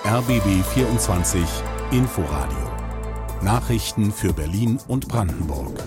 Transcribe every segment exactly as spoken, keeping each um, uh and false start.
R B B vierundzwanzig Inforadio. Nachrichten für Berlin und Brandenburg.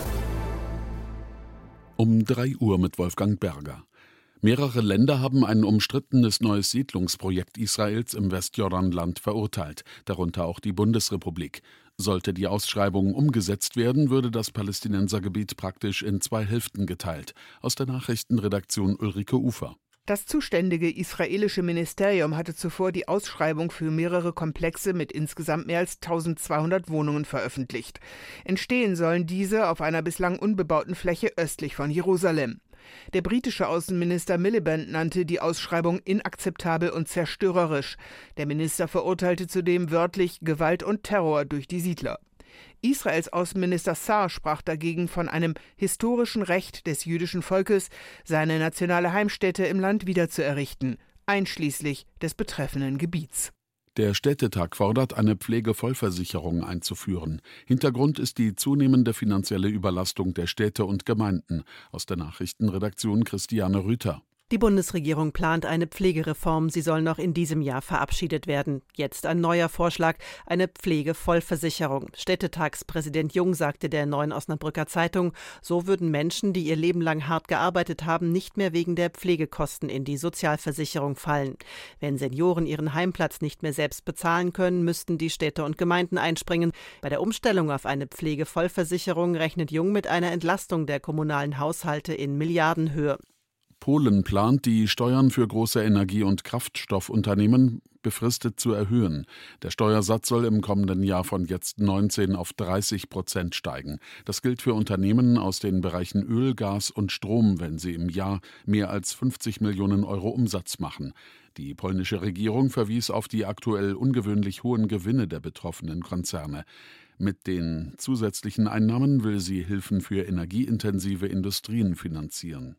Um drei Uhr mit Wolfgang Berger. Mehrere Länder haben ein umstrittenes neues Siedlungsprojekt Israels im Westjordanland verurteilt, darunter auch die Bundesrepublik. Sollte die Ausschreibung umgesetzt werden, würde das Palästinensergebiet praktisch in zwei Hälften geteilt. Aus der Nachrichtenredaktion Ulrike Ufer. Das zuständige israelische Ministerium hatte zuvor die Ausschreibung für mehrere Komplexe mit insgesamt mehr als eintausendzweihundert Wohnungen veröffentlicht. Entstehen sollen diese auf einer bislang unbebauten Fläche östlich von Jerusalem. Der britische Außenminister Miliband nannte die Ausschreibung inakzeptabel und zerstörerisch. Der Minister verurteilte zudem wörtlich Gewalt und Terror durch die Siedler. Israels Außenminister Saar sprach dagegen von einem historischen Recht des jüdischen Volkes, seine nationale Heimstätte im Land wiederzuerrichten, einschließlich des betreffenden Gebiets. Der Städtetag fordert, eine Pflegevollversicherung einzuführen. Hintergrund ist die zunehmende finanzielle Überlastung der Städte und Gemeinden. Aus der Nachrichtenredaktion Christiane Rüther. Die Bundesregierung plant eine Pflegereform. Sie soll noch in diesem Jahr verabschiedet werden. Jetzt ein neuer Vorschlag, eine Pflegevollversicherung. Städtetagspräsident Jung sagte der Neuen Osnabrücker Zeitung, so würden Menschen, die ihr Leben lang hart gearbeitet haben, nicht mehr wegen der Pflegekosten in die Sozialversicherung fallen. Wenn Senioren ihren Heimplatz nicht mehr selbst bezahlen können, müssten die Städte und Gemeinden einspringen. Bei der Umstellung auf eine Pflegevollversicherung rechnet Jung mit einer Entlastung der kommunalen Haushalte in Milliardenhöhe. Polen plant, die Steuern für große Energie- und Kraftstoffunternehmen befristet zu erhöhen. Der Steuersatz soll im kommenden Jahr von jetzt neunzehn auf dreißig Prozent steigen. Das gilt für Unternehmen aus den Bereichen Öl, Gas und Strom, wenn sie im Jahr mehr als fünfzig Millionen Euro Umsatz machen. Die polnische Regierung verwies auf die aktuell ungewöhnlich hohen Gewinne der betroffenen Konzerne. Mit den zusätzlichen Einnahmen will sie Hilfen für energieintensive Industrien finanzieren.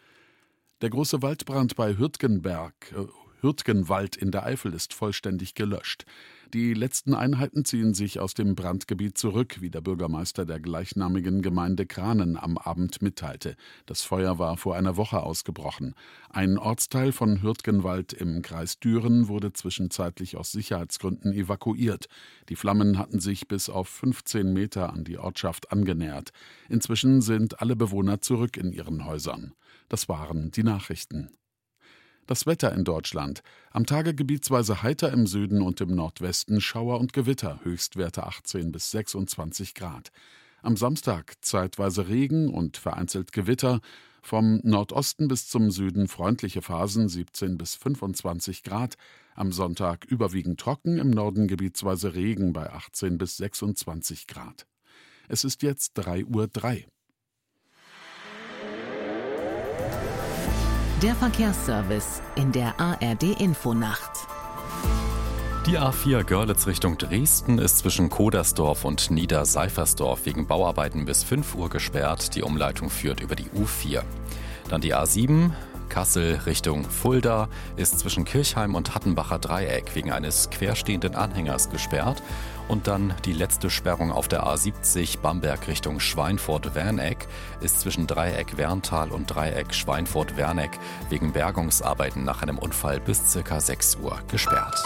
Der große Waldbrand bei Hürtgenberg, äh, Hürtgenwald in der Eifel ist vollständig gelöscht. Die letzten Einheiten ziehen sich aus dem Brandgebiet zurück, wie der Bürgermeister der gleichnamigen Gemeinde Kranen am Abend mitteilte. Das Feuer war vor einer Woche ausgebrochen. Ein Ortsteil von Hürtgenwald im Kreis Düren wurde zwischenzeitlich aus Sicherheitsgründen evakuiert. Die Flammen hatten sich bis auf fünfzehn Meter an die Ortschaft angenähert. Inzwischen sind alle Bewohner zurück in ihren Häusern. Das waren die Nachrichten. Das Wetter in Deutschland. Am Tage gebietsweise heiter im Süden und im Nordwesten, Schauer und Gewitter, Höchstwerte achtzehn bis sechsundzwanzig Grad. Am Samstag zeitweise Regen und vereinzelt Gewitter. Vom Nordosten bis zum Süden freundliche Phasen, siebzehn bis fünfundzwanzig Grad. Am Sonntag überwiegend trocken, im Norden gebietsweise Regen bei achtzehn bis sechsundzwanzig Grad. Es ist jetzt drei Uhr drei. Der Verkehrsservice in der A R D-Infonacht. Die A vier Görlitz Richtung Dresden ist zwischen Kodersdorf und Niederseifersdorf wegen Bauarbeiten bis fünf Uhr gesperrt. Die Umleitung führt über die U vier. Dann die A sieben Kassel Richtung Fulda ist zwischen Kirchheim und Hattenbacher Dreieck wegen eines querstehenden Anhängers gesperrt. Und dann die letzte Sperrung auf der A siebzig Bamberg Richtung Schweinfurt-Werneck ist zwischen Dreieck Werntal und Dreieck Schweinfurt-Werneck wegen Bergungsarbeiten nach einem Unfall bis ca. sechs Uhr gesperrt.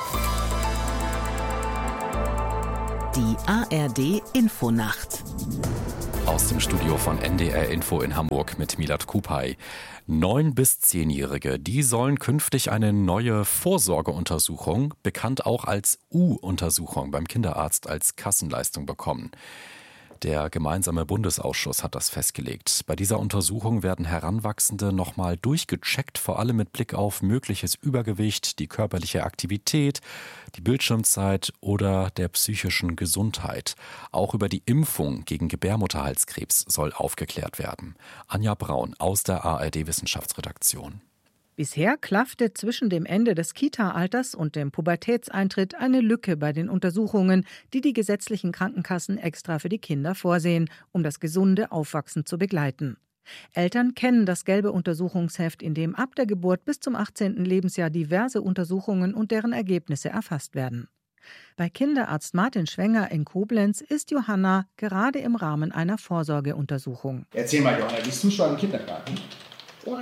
Die A R D-Infonacht. Aus dem Studio von N D R Info in Hamburg mit Milad Kupay. Neun- bis zehnjährige, die sollen künftig eine neue Vorsorgeuntersuchung, bekannt auch als U-Untersuchung beim Kinderarzt, als Kassenleistung bekommen. Der gemeinsame Bundesausschuss hat das festgelegt. Bei dieser Untersuchung werden Heranwachsende nochmal durchgecheckt, vor allem mit Blick auf mögliches Übergewicht, die körperliche Aktivität, die Bildschirmzeit oder der psychischen Gesundheit. Auch über die Impfung gegen Gebärmutterhalskrebs soll aufgeklärt werden. Anja Braun aus der A R D-Wissenschaftsredaktion. Bisher klaffte zwischen dem Ende des Kita-Alters und dem Pubertätseintritt eine Lücke bei den Untersuchungen, die die gesetzlichen Krankenkassen extra für die Kinder vorsehen, um das gesunde Aufwachsen zu begleiten. Eltern kennen das gelbe Untersuchungsheft, in dem ab der Geburt bis zum achtzehnten Lebensjahr diverse Untersuchungen und deren Ergebnisse erfasst werden. Bei Kinderarzt Martin Schwenger in Koblenz ist Johanna gerade im Rahmen einer Vorsorgeuntersuchung. Erzähl mal, Johanna, bist du schon im Kindergarten? Ja.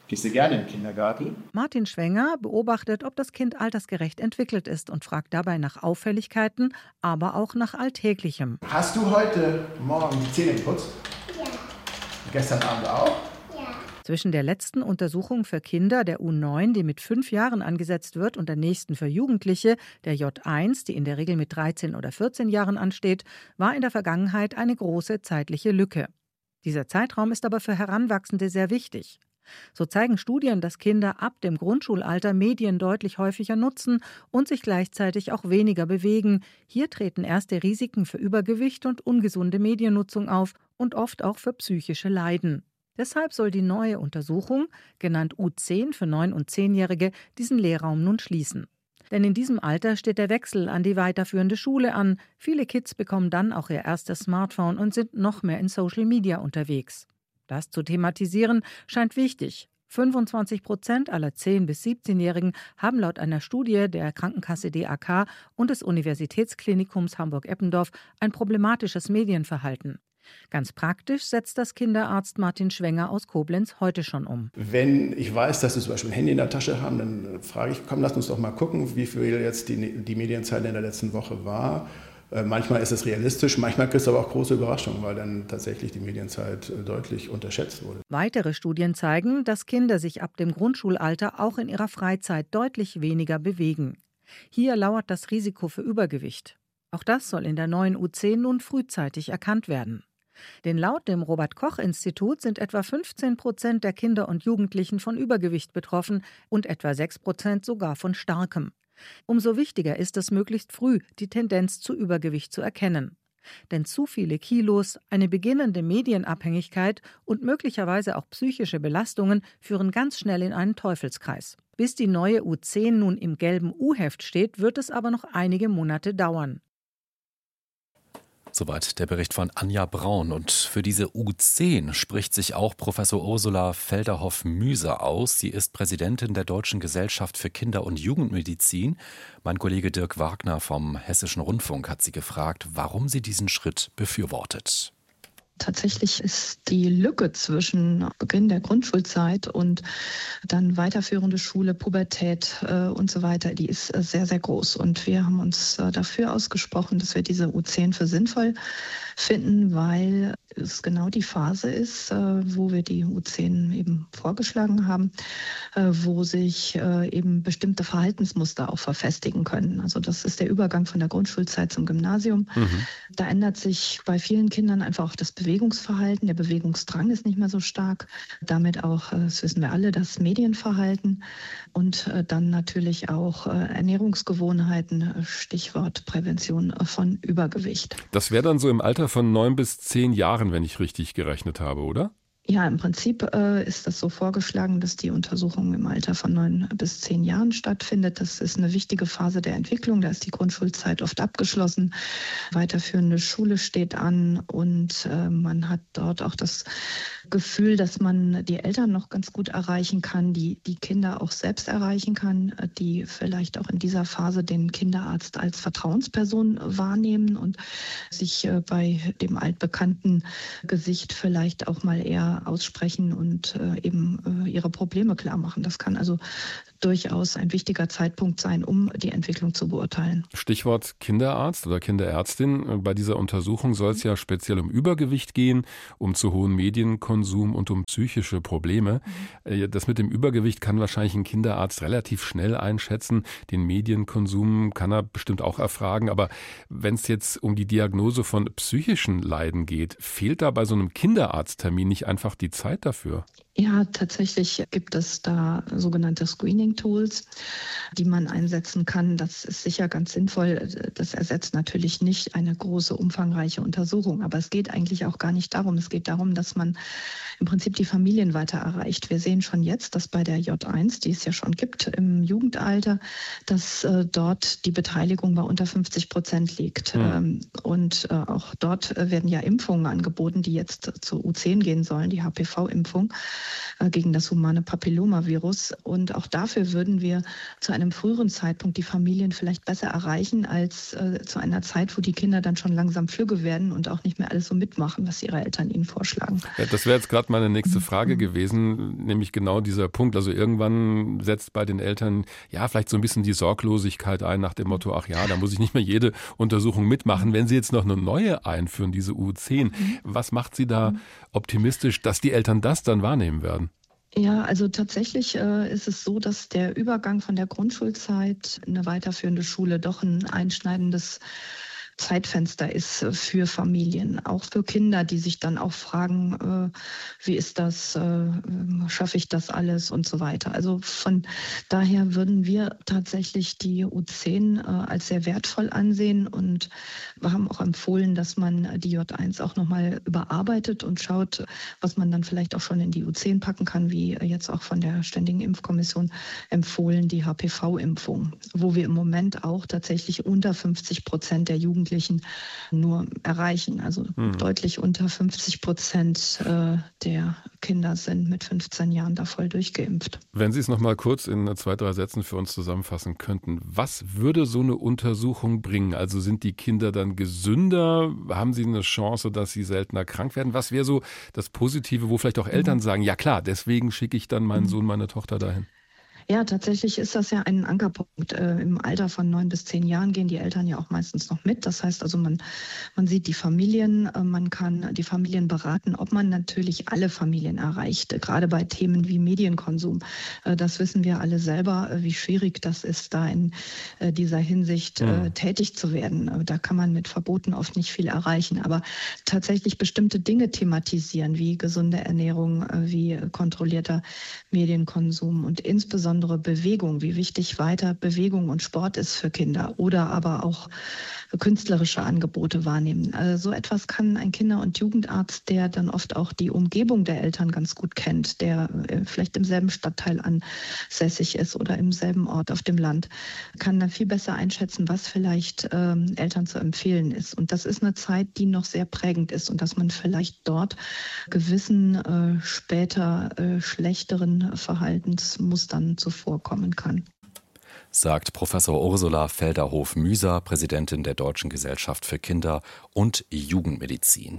Gehst du gerne in den Kindergarten? Martin Schwenger beobachtet, ob das Kind altersgerecht entwickelt ist und fragt dabei nach Auffälligkeiten, aber auch nach Alltäglichem. Hast du heute Morgen die Zähne geputzt? Ja. Gestern Abend auch? Ja. Zwischen der letzten Untersuchung für Kinder, der U neun, die mit fünf Jahren angesetzt wird, und der nächsten für Jugendliche, der J eins, die in der Regel mit dreizehn oder vierzehn Jahren ansteht, war in der Vergangenheit eine große zeitliche Lücke. Dieser Zeitraum ist aber für Heranwachsende sehr wichtig. So zeigen Studien, dass Kinder ab dem Grundschulalter Medien deutlich häufiger nutzen und sich gleichzeitig auch weniger bewegen. Hier treten erste Risiken für Übergewicht und ungesunde Mediennutzung auf und oft auch für psychische Leiden. Deshalb soll die neue Untersuchung, genannt U zehn für neun- und zehnjährige, diesen Lehrraum nun schließen. Denn in diesem Alter steht der Wechsel an die weiterführende Schule an. Viele Kids bekommen dann auch ihr erstes Smartphone und sind noch mehr in Social Media unterwegs. Das zu thematisieren scheint wichtig. fünfundzwanzig Prozent aller zehn- bis siebzehnjährigen haben laut einer Studie der Krankenkasse D A K und des Universitätsklinikums Hamburg-Eppendorf ein problematisches Medienverhalten. Ganz praktisch setzt das Kinderarzt Martin Schwenger aus Koblenz heute schon um. Wenn ich weiß, dass sie zum Beispiel ein Handy in der Tasche haben, dann frage ich, komm, lass uns doch mal gucken, wie viel jetzt die, die Medienzeit in der letzten Woche war. Manchmal ist es realistisch, manchmal kriegst du aber auch große Überraschungen, weil dann tatsächlich die Medienzeit deutlich unterschätzt wurde. Weitere Studien zeigen, dass Kinder sich ab dem Grundschulalter auch in ihrer Freizeit deutlich weniger bewegen. Hier lauert das Risiko für Übergewicht. Auch das soll in der neuen U zehn nun frühzeitig erkannt werden. Denn laut dem Robert-Koch-Institut sind etwa fünfzehn Prozent der Kinder und Jugendlichen von Übergewicht betroffen und etwa sechs Prozent sogar von starkem. Umso wichtiger ist es, möglichst früh die Tendenz zu Übergewicht zu erkennen. Denn zu viele Kilos, eine beginnende Medienabhängigkeit und möglicherweise auch psychische Belastungen führen ganz schnell in einen Teufelskreis. Bis die neue U zehn nun im gelben U-Heft steht, wird es aber noch einige Monate dauern. Soweit der Bericht von Anja Braun. Und für diese U zehn spricht sich auch Professor Ursula Felderhoff-Müser aus. Sie ist Präsidentin der Deutschen Gesellschaft für Kinder- und Jugendmedizin. Mein Kollege Dirk Wagner vom Hessischen Rundfunk hat sie gefragt, warum sie diesen Schritt befürwortet. Tatsächlich ist die Lücke zwischen Beginn der Grundschulzeit und dann weiterführende Schule, Pubertät äh, und so weiter, die ist äh, sehr, sehr groß. Und wir haben uns äh, dafür ausgesprochen, dass wir diese U zehn für sinnvoll finden, weil es genau die Phase ist, äh, wo wir die U zehn eben vorgeschlagen haben, äh, wo sich äh, eben bestimmte Verhaltensmuster auch verfestigen können. Also das ist der Übergang von der Grundschulzeit zum Gymnasium. Mhm. Da ändert sich bei vielen Kindern einfach auch das Bewegungsverhalten. Der Bewegungsdrang ist nicht mehr so stark. Damit auch, das wissen wir alle, das Medienverhalten und äh, dann natürlich auch äh, Ernährungsgewohnheiten, Stichwort Prävention von Übergewicht. Das wäre dann so im Alter von neun bis zehn Jahren, wenn ich richtig gerechnet habe, oder? Ja, im Prinzip äh, ist das so vorgeschlagen, dass die Untersuchung im Alter von neun bis zehn Jahren stattfindet. Das ist eine wichtige Phase der Entwicklung. Da ist die Grundschulzeit oft abgeschlossen. Weiterführende Schule steht an und äh, man hat dort auch das Gefühl, dass man die Eltern noch ganz gut erreichen kann, die die Kinder auch selbst erreichen kann, die vielleicht auch in dieser Phase den Kinderarzt als Vertrauensperson wahrnehmen und sich äh, bei dem altbekannten Gesicht vielleicht auch mal eher aussprechen und äh, eben äh, ihre Probleme klar machen. Das kann also durchaus ein wichtiger Zeitpunkt sein, um die Entwicklung zu beurteilen. Stichwort Kinderarzt oder Kinderärztin. Bei dieser Untersuchung soll es ja speziell um Übergewicht gehen, um zu hohen Medienkonsum und um psychische Probleme. Mhm. Das mit dem Übergewicht kann wahrscheinlich ein Kinderarzt relativ schnell einschätzen. Den Medienkonsum kann er bestimmt auch erfragen. Aber wenn es jetzt um die Diagnose von psychischen Leiden geht, fehlt da bei so einem Kinderarzttermin nicht einfach die Zeit dafür? Ja, tatsächlich gibt es da sogenannte Screening-Tools, die man einsetzen kann. Das ist sicher ganz sinnvoll. Das ersetzt natürlich nicht eine große, umfangreiche Untersuchung. Aber es geht eigentlich auch gar nicht darum. Es geht darum, dass man im Prinzip die Familien weiter erreicht. Wir sehen schon jetzt, dass bei der J eins, die es ja schon gibt im Jugendalter, dass äh, dort die Beteiligung bei unter fünfzig Prozent liegt. Mhm. Ähm, und äh, auch dort werden ja Impfungen angeboten, die jetzt zur U zehn gehen sollen, die H P V-Impfung gegen das humane Papillomavirus. Und auch da dafür würden wir zu einem früheren Zeitpunkt die Familien vielleicht besser erreichen als äh, zu einer Zeit, wo die Kinder dann schon langsam flügge werden und auch nicht mehr alles so mitmachen, was ihre Eltern ihnen vorschlagen. Ja, das wäre jetzt gerade meine nächste Frage gewesen, nämlich genau dieser Punkt. Also irgendwann setzt bei den Eltern ja vielleicht so ein bisschen die Sorglosigkeit ein nach dem Motto, ach ja, da muss ich nicht mehr jede Untersuchung mitmachen. Wenn Sie jetzt noch eine neue einführen, diese U zehn, was macht Sie da optimistisch, dass die Eltern das dann wahrnehmen werden? Ja, also tatsächlich äh, ist es so, dass der Übergang von der Grundschulzeit in eine weiterführende Schule doch ein einschneidendes Zeitfenster ist für Familien, auch für Kinder, die sich dann auch fragen, äh, wie ist das, äh, schaffe ich das alles und so weiter. Also von daher würden wir tatsächlich die U zehn äh, als sehr wertvoll ansehen und wir haben auch empfohlen, dass man die J eins auch nochmal überarbeitet und schaut, was man dann vielleicht auch schon in die U zehn packen kann, wie jetzt auch von der Ständigen Impfkommission empfohlen, die H P V-Impfung, wo wir im Moment auch tatsächlich unter fünfzig Prozent der Jugendlichen nur erreichen. Also hm. deutlich unter fünfzig Prozent äh, der Kinder sind mit fünfzehn Jahren da voll durchgeimpft. Wenn Sie es noch mal kurz in zwei, drei Sätzen für uns zusammenfassen könnten, was würde so eine Untersuchung bringen? Also sind die Kinder dann gesünder? Haben sie eine Chance, dass sie seltener krank werden? Was wäre so das Positive, wo vielleicht auch Eltern sagen, ja klar, deswegen schicke ich dann meinen Sohn, meine Tochter dahin? Ja, tatsächlich ist das ja ein Ankerpunkt. Äh, Im Alter von neun bis zehn Jahren gehen die Eltern ja auch meistens noch mit. Das heißt also, man, man sieht die Familien, äh, man kann die Familien beraten, ob man natürlich alle Familien erreicht, gerade bei Themen wie Medienkonsum. Äh, das wissen wir alle selber, äh, wie schwierig das ist, da in äh, dieser Hinsicht äh, tätig zu werden. Äh, da kann man mit Verboten oft nicht viel erreichen. Aber tatsächlich bestimmte Dinge thematisieren, wie gesunde Ernährung, äh, wie kontrollierter Medienkonsum und insbesondere Bewegung, wie wichtig weiter Bewegung und Sport ist für Kinder oder aber auch künstlerische Angebote wahrnehmen. Also so etwas kann ein Kinder- und Jugendarzt, der dann oft auch die Umgebung der Eltern ganz gut kennt, der vielleicht im selben Stadtteil ansässig ist oder im selben Ort auf dem Land, kann dann viel besser einschätzen, was vielleicht ähm, Eltern zu empfehlen ist. Und das ist eine Zeit, die noch sehr prägend ist und dass man vielleicht dort gewissen äh, später äh, schlechteren Verhaltensmustern zuvorkommen kann. Sagt Professor Ursula Felderhof-Müser, Präsidentin der Deutschen Gesellschaft für Kinder- und Jugendmedizin.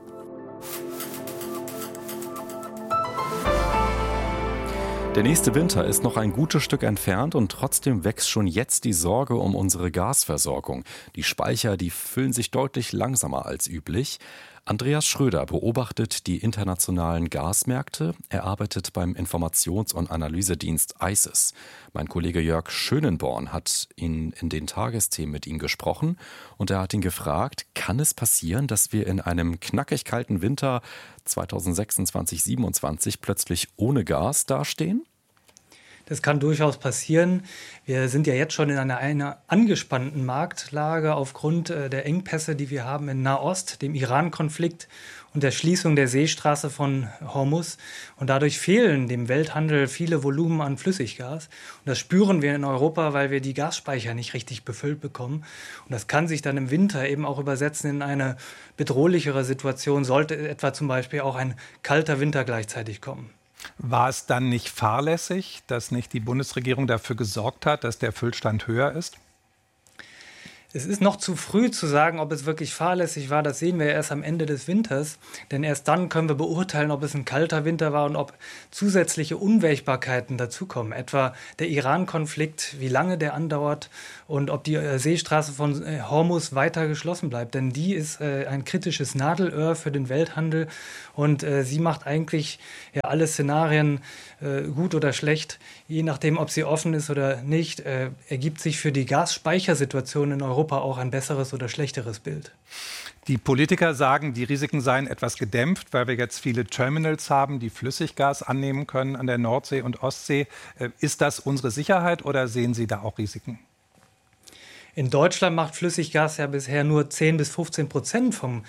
Der nächste Winter ist noch ein gutes Stück entfernt und trotzdem wächst schon jetzt die Sorge um unsere Gasversorgung. Die Speicher, die füllen sich deutlich langsamer als üblich. Andreas Schröder beobachtet die internationalen Gasmärkte. Er arbeitet beim Informations- und Analysedienst I C E S. Mein Kollege Jörg Schönenborn hat ihn in den Tagesthemen mit ihm gesprochen und er hat ihn gefragt, kann es passieren, dass wir in einem knackig kalten Winter zweitausendsechsundzwanzig siebenundzwanzig plötzlich ohne Gas dastehen? Das kann durchaus passieren. Wir sind ja jetzt schon in einer, einer angespannten Marktlage aufgrund äh, der Engpässe, die wir haben in Nahost, dem Iran-Konflikt und der Schließung der Seestraße von Hormuz. Und dadurch fehlen dem Welthandel viele Volumen an Flüssiggas. Und das spüren wir in Europa, weil wir die Gasspeicher nicht richtig befüllt bekommen. Und das kann sich dann im Winter eben auch übersetzen in eine bedrohlichere Situation, sollte etwa zum Beispiel auch ein kalter Winter gleichzeitig kommen. War es dann nicht fahrlässig, dass nicht die Bundesregierung dafür gesorgt hat, dass der Füllstand höher ist? Es ist noch zu früh zu sagen, ob es wirklich fahrlässig war. Das sehen wir ja erst am Ende des Winters. Denn erst dann können wir beurteilen, ob es ein kalter Winter war und ob zusätzliche Unwägbarkeiten dazukommen. Etwa der Iran-Konflikt, wie lange der andauert und ob die Seestraße von Hormuz weiter geschlossen bleibt. Denn die ist äh, ein kritisches Nadelöhr für den Welthandel. Und äh, sie macht eigentlich ja, alle Szenarien äh, gut oder schlecht. Je nachdem, ob sie offen ist oder nicht, äh, ergibt sich für die Gasspeichersituation in Europa auch ein besseres oder schlechteres Bild. Die Politiker sagen, die Risiken seien etwas gedämpft, weil wir jetzt viele Terminals haben, die Flüssiggas annehmen können an der Nordsee und Ostsee. Ist das unsere Sicherheit oder sehen Sie da auch Risiken? In Deutschland macht Flüssiggas ja bisher nur zehn bis fünfzehn Prozent vom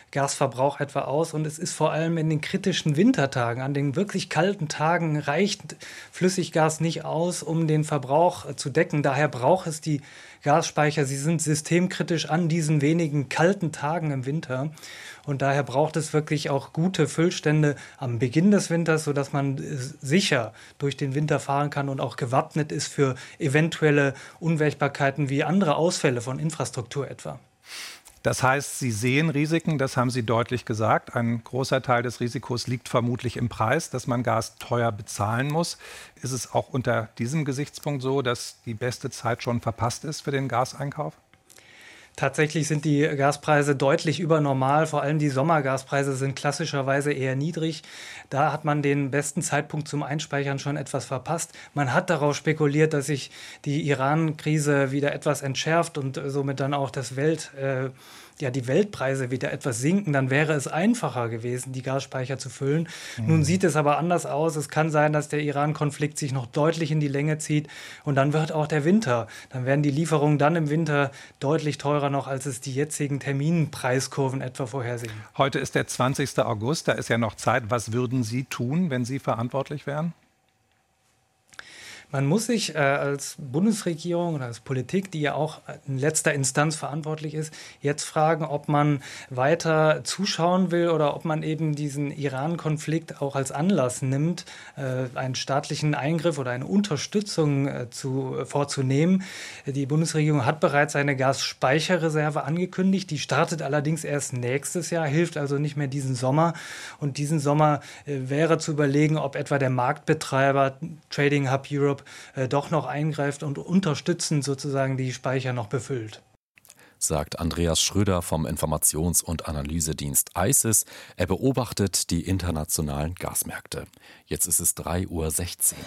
Gasverbrauch etwa aus. Und es ist vor allem in den kritischen Wintertagen, an den wirklich kalten Tagen, reicht Flüssiggas nicht aus, um den Verbrauch zu decken. Daher braucht es die Gasspeicher. Sie sind systemkritisch an diesen wenigen kalten Tagen im Winter. Und daher braucht es wirklich auch gute Füllstände am Beginn des Winters, sodass man sicher durch den Winter fahren kann und auch gewappnet ist für eventuelle Unwägbarkeiten wie andere Ausfälle von Infrastruktur etwa. Das heißt, Sie sehen Risiken, das haben Sie deutlich gesagt. Ein großer Teil des Risikos liegt vermutlich im Preis, dass man Gas teuer bezahlen muss. Ist es auch unter diesem Gesichtspunkt so, dass die beste Zeit schon verpasst ist für den Gaseinkauf? Tatsächlich sind die Gaspreise deutlich über normal. Vor allem die Sommergaspreise sind klassischerweise eher niedrig. Da hat man den besten Zeitpunkt zum Einspeichern schon etwas verpasst. Man hat darauf spekuliert, dass sich die Iran-Krise wieder etwas entschärft und somit dann auch das Welt, äh, ja, die Weltpreise wieder etwas sinken. Dann wäre es einfacher gewesen, die Gasspeicher zu füllen. Mhm. Nun sieht es aber anders aus. Es kann sein, dass der Iran-Konflikt sich noch deutlich in die Länge zieht. Und dann wird auch der Winter. Dann werden die Lieferungen dann im Winter deutlich teurer noch, als es die jetzigen Terminpreiskurven etwa vorhersehen. Heute ist der zwanzigster August, da ist ja noch Zeit. Was würden Sie tun, wenn Sie verantwortlich wären? Man muss sich äh, als Bundesregierung oder als Politik, die ja auch in letzter Instanz verantwortlich ist, jetzt fragen, ob man weiter zuschauen will oder ob man eben diesen Iran-Konflikt auch als Anlass nimmt, äh, einen staatlichen Eingriff oder eine Unterstützung äh, zu, äh, vorzunehmen. Die Bundesregierung hat bereits eine Gasspeicherreserve angekündigt. Die startet allerdings erst nächstes Jahr, hilft also nicht mehr diesen Sommer. Und diesen Sommer äh, wäre zu überlegen, ob etwa der Marktbetreiber Trading Hub Europe Äh, doch noch eingreift und unterstützend sozusagen die Speicher noch befüllt. Sagt Andreas Schröder vom Informations- und Analysedienst I C E S. Er beobachtet die internationalen Gasmärkte. Jetzt ist es drei Uhr sechzehn.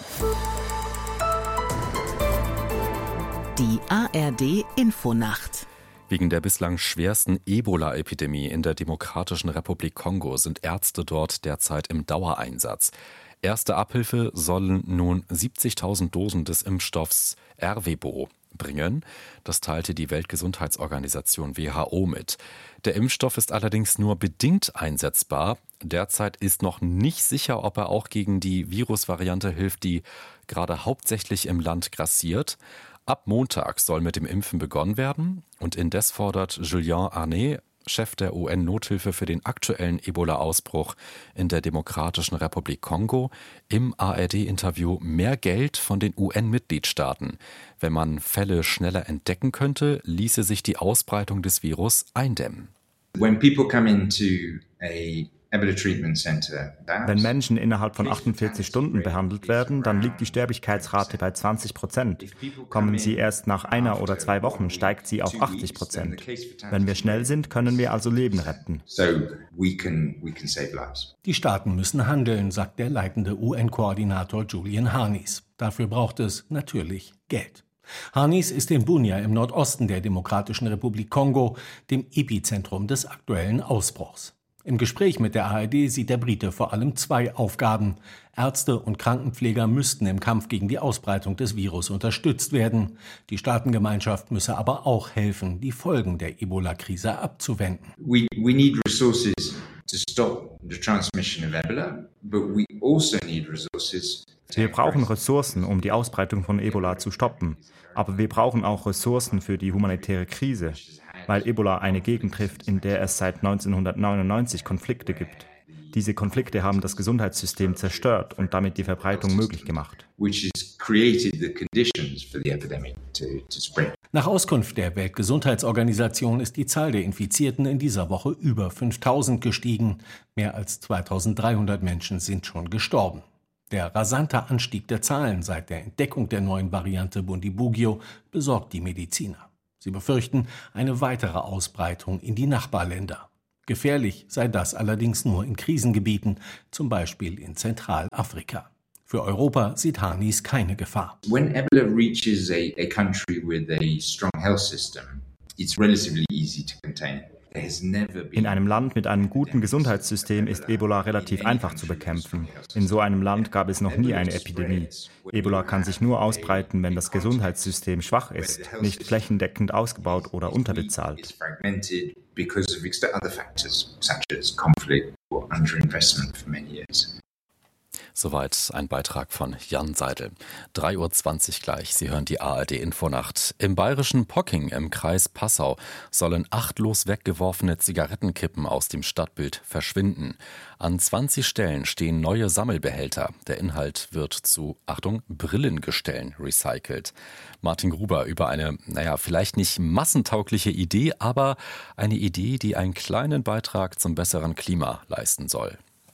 Die A R D Infonacht. Wegen der bislang schwersten Ebola-Epidemie in der Demokratischen Republik Kongo sind Ärzte dort derzeit im Dauereinsatz. Erste Abhilfe sollen nun siebzigtausend Dosen des Impfstoffs Ervebo bringen. Das teilte die Weltgesundheitsorganisation W H O mit. Der Impfstoff ist allerdings nur bedingt einsetzbar. Derzeit ist noch nicht sicher, ob er auch gegen die Virusvariante hilft, die gerade hauptsächlich im Land grassiert. Ab Montag soll mit dem Impfen begonnen werden. Und indes fordert Julien Arnay, Chef der U N-Nothilfe für den aktuellen Ebola-Ausbruch in der Demokratischen Republik Kongo, im A R D-Interview mehr Geld von den U N-Mitgliedstaaten. Wenn man Fälle schneller entdecken könnte, ließe sich die Ausbreitung des Virus eindämmen. When people come into a Wenn Menschen innerhalb von achtundvierzig Stunden behandelt werden, dann liegt die Sterblichkeitsrate bei zwanzig Prozent. Kommen sie erst nach einer oder zwei Wochen, steigt sie auf achtzig Prozent. Wenn wir schnell sind, können wir also Leben retten. Die Staaten müssen handeln, sagt der leitende U N-Koordinator Julian Harness. Dafür braucht es natürlich Geld. Harness ist in Bunia im Nordosten der Demokratischen Republik Kongo, dem Epizentrum des aktuellen Ausbruchs. Im Gespräch mit der A R D sieht der Brite vor allem zwei Aufgaben. Ärzte und Krankenpfleger müssten im Kampf gegen die Ausbreitung des Virus unterstützt werden. Die Staatengemeinschaft müsse aber auch helfen, die Folgen der Ebola-Krise abzuwenden. We, we need resources to stop the transmission of Ebola, but we also need resources. Wir brauchen Ressourcen, um die Ausbreitung von Ebola zu stoppen. Aber wir brauchen auch Ressourcen für die humanitäre Krise, weil Ebola eine Gegend trifft, in der es seit neunzehnhundertneunundneunzig Konflikte gibt. Diese Konflikte haben das Gesundheitssystem zerstört und damit die Verbreitung möglich gemacht. Nach Auskunft der Weltgesundheitsorganisation ist die Zahl der Infizierten in dieser Woche über fünftausend gestiegen. Mehr als zweitausenddreihundert Menschen sind schon gestorben. Der rasante Anstieg der Zahlen seit der Entdeckung der neuen Variante Bundibugyo besorgt die Mediziner. Sie befürchten eine weitere Ausbreitung in die Nachbarländer. Gefährlich sei das allerdings nur in Krisengebieten, zum Beispiel in Zentralafrika. Für Europa sieht Harness keine Gefahr. When Ebola reaches a, a country with a strong health system, it's relatively easy to contain. In einem Land mit einem guten Gesundheitssystem ist Ebola relativ einfach zu bekämpfen. In so einem Land gab es noch nie eine Epidemie. Ebola kann sich nur ausbreiten, wenn das Gesundheitssystem schwach ist, nicht flächendeckend ausgebaut oder unterbezahlt. Soweit ein Beitrag von Jan Seidel. drei Uhr zwanzig gleich. Sie hören die A R D-Infonacht. Im bayerischen Pocking im Kreis Passau sollen achtlos weggeworfene Zigarettenkippen aus dem Stadtbild verschwinden. An zwanzig Stellen stehen neue Sammelbehälter. Der Inhalt wird zu, Achtung, Brillengestellen recycelt. Martin Gruber über eine, naja, vielleicht nicht massentaugliche Idee, aber eine Idee, die einen kleinen Beitrag zum besseren Klima leisten soll.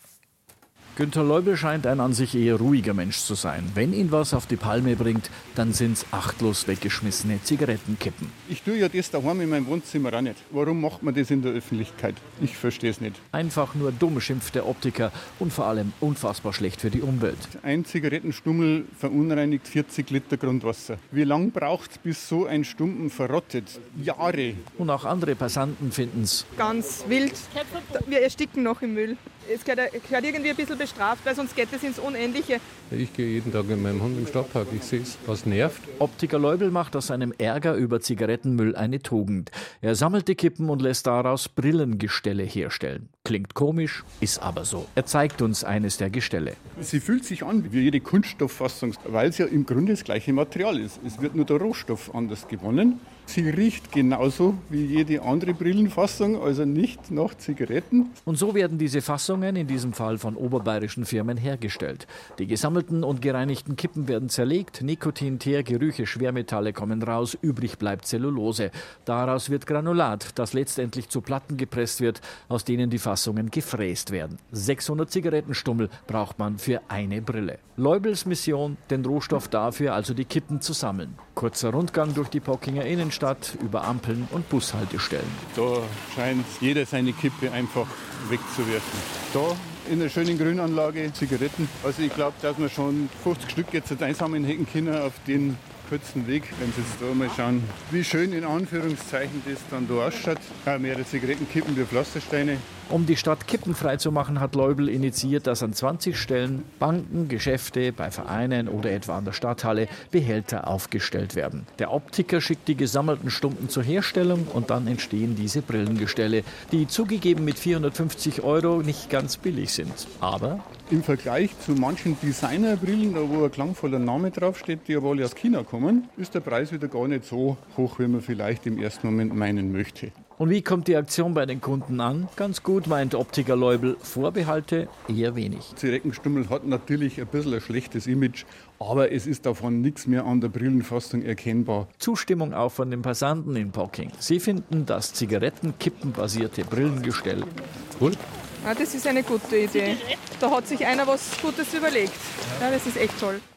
Günter Leubel scheint ein an sich eher ruhiger Mensch zu sein. Wenn ihn was auf die Palme bringt, dann sind's achtlos weggeschmissene Zigarettenkippen. Ich tue ja das daheim in meinem Wohnzimmer auch nicht. Warum macht man das in der Öffentlichkeit? Ich verstehe es nicht. Einfach nur dumm, schimpft der Optiker und vor allem unfassbar schlecht für die Umwelt. Ein Zigarettenstummel verunreinigt vierzig Liter Grundwasser. Wie lange braucht es, bis so ein Stumpen verrottet? Jahre. Und auch andere Passanten finden's ganz wild. Wir ersticken noch im Müll. Es gehört, gehört irgendwie ein bisschen bestraft, weil sonst geht es ins Unendliche. Ich gehe jeden Tag mit meinem Hund im Stadtpark, ich sehe es, was nervt. Optiker Leubel macht aus seinem Ärger über Zigarettenmüll eine Tugend. Er sammelt die Kippen und lässt daraus Brillengestelle herstellen. Klingt komisch, ist aber so. Er zeigt uns eines der Gestelle. Sie fühlt sich an wie jede Kunststofffassung, weil es ja im Grunde das gleiche Material ist. Es wird nur der Rohstoff anders gewonnen. Sie riecht genauso wie jede andere Brillenfassung, also nicht nach Zigaretten. Und so werden diese Fassungen in diesem Fall von oberbayerischen Firmen hergestellt. Die gesammelten und gereinigten Kippen werden zerlegt, Nikotin, Teer, Gerüche, Schwermetalle kommen raus, übrig bleibt Zellulose. Daraus wird Granulat, das letztendlich zu Platten gepresst wird, aus denen die Fassungen gefräst werden. sechshundert Zigarettenstummel braucht man für eine Brille. Leubels Mission, den Rohstoff dafür, also die Kippen zu sammeln. Kurzer Rundgang durch die Pockinger Innenstadt, über Ampeln und Bushaltestellen. Da scheint jeder seine Kippe einfach wegzuwerfen. Da in der schönen Grünanlage Zigaretten. Also ich glaube, dass wir schon fünfzig Stück jetzt einsammeln hätten können auf den kurzen Weg. Wenn Sie jetzt da mal schauen, wie schön in Anführungszeichen das dann da ausschaut. Ja, mehrere Zigarettenkippen wie Pflastersteine. Um die Stadt kippenfrei zu machen, hat Leubel initiiert, dass an zwanzig Stellen Banken, Geschäfte, bei Vereinen oder etwa an der Stadthalle Behälter aufgestellt werden. Der Optiker schickt die gesammelten Stumpen zur Herstellung und dann entstehen diese Brillengestelle, die zugegeben mit vierhundertfünfzig Euro nicht ganz billig sind. Aber im Vergleich zu manchen Designerbrillen, da wo ein klangvoller Name draufsteht, die aber alle aus China kommen, ist der Preis wieder gar nicht so hoch, wie man vielleicht im ersten Moment meinen möchte. Und wie kommt die Aktion bei den Kunden an? Ganz gut, meint Optiker Leubel. Vorbehalte eher wenig. Zigarettenstummel hat natürlich ein bisschen ein schlechtes Image, aber es ist davon nichts mehr an der Brillenfassung erkennbar. Zustimmung auch von den Passanten in Pocking. Sie finden das Zigarettenkippenbasierte Brillengestell gut. Ja, das ist eine gute Idee. Da hat sich einer was Gutes überlegt. Ja, das ist echt toll.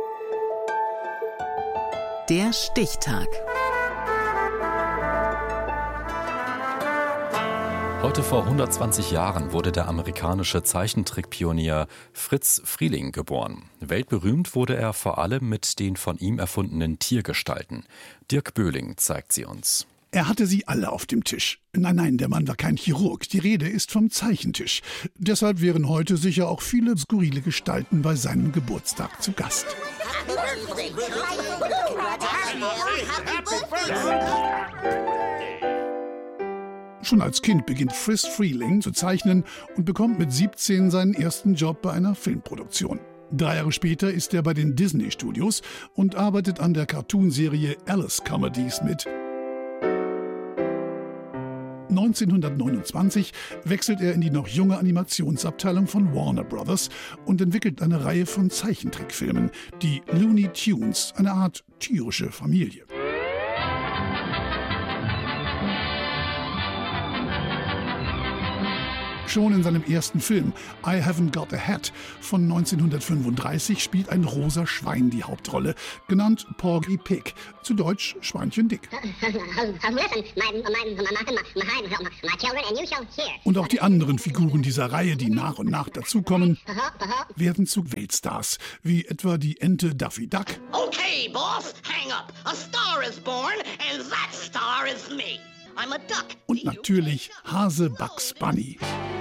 Der Stichtag. Heute vor hundertzwanzig Jahren wurde der amerikanische Zeichentrickpionier Fritz Frieling geboren. Weltberühmt wurde er vor allem mit den von ihm erfundenen Tiergestalten. Dirk Böhling zeigt sie uns. Er hatte sie alle auf dem Tisch. Nein, nein, der Mann war kein Chirurg. Die Rede ist vom Zeichentisch. Deshalb wären heute sicher auch viele skurrile Gestalten bei seinem Geburtstag zu Gast. Schon als Kind beginnt Fritz Frieling zu zeichnen und bekommt mit siebzehn seinen ersten Job bei einer Filmproduktion. Drei Jahre später ist er bei den Disney Studios und arbeitet an der Cartoonserie Alice Comedies mit. neunzehnhundertneunundzwanzig wechselt er in die noch junge Animationsabteilung von Warner Brothers und entwickelt eine Reihe von Zeichentrickfilmen, die Looney Tunes, eine Art tierische Familie. Schon in seinem ersten Film I Haven't Got a Hat von neunzehnhundertfünfunddreißig spielt ein rosa Schwein die Hauptrolle, genannt Porgy Pig, zu Deutsch Schweinchen Dick. Und auch die anderen Figuren dieser Reihe, die nach und nach dazukommen, werden zu Weltstars, wie etwa die Ente Daffy Duck. Okay, boss, hang up. A star is born and that star is me. Und natürlich Hase Bugs Bunny.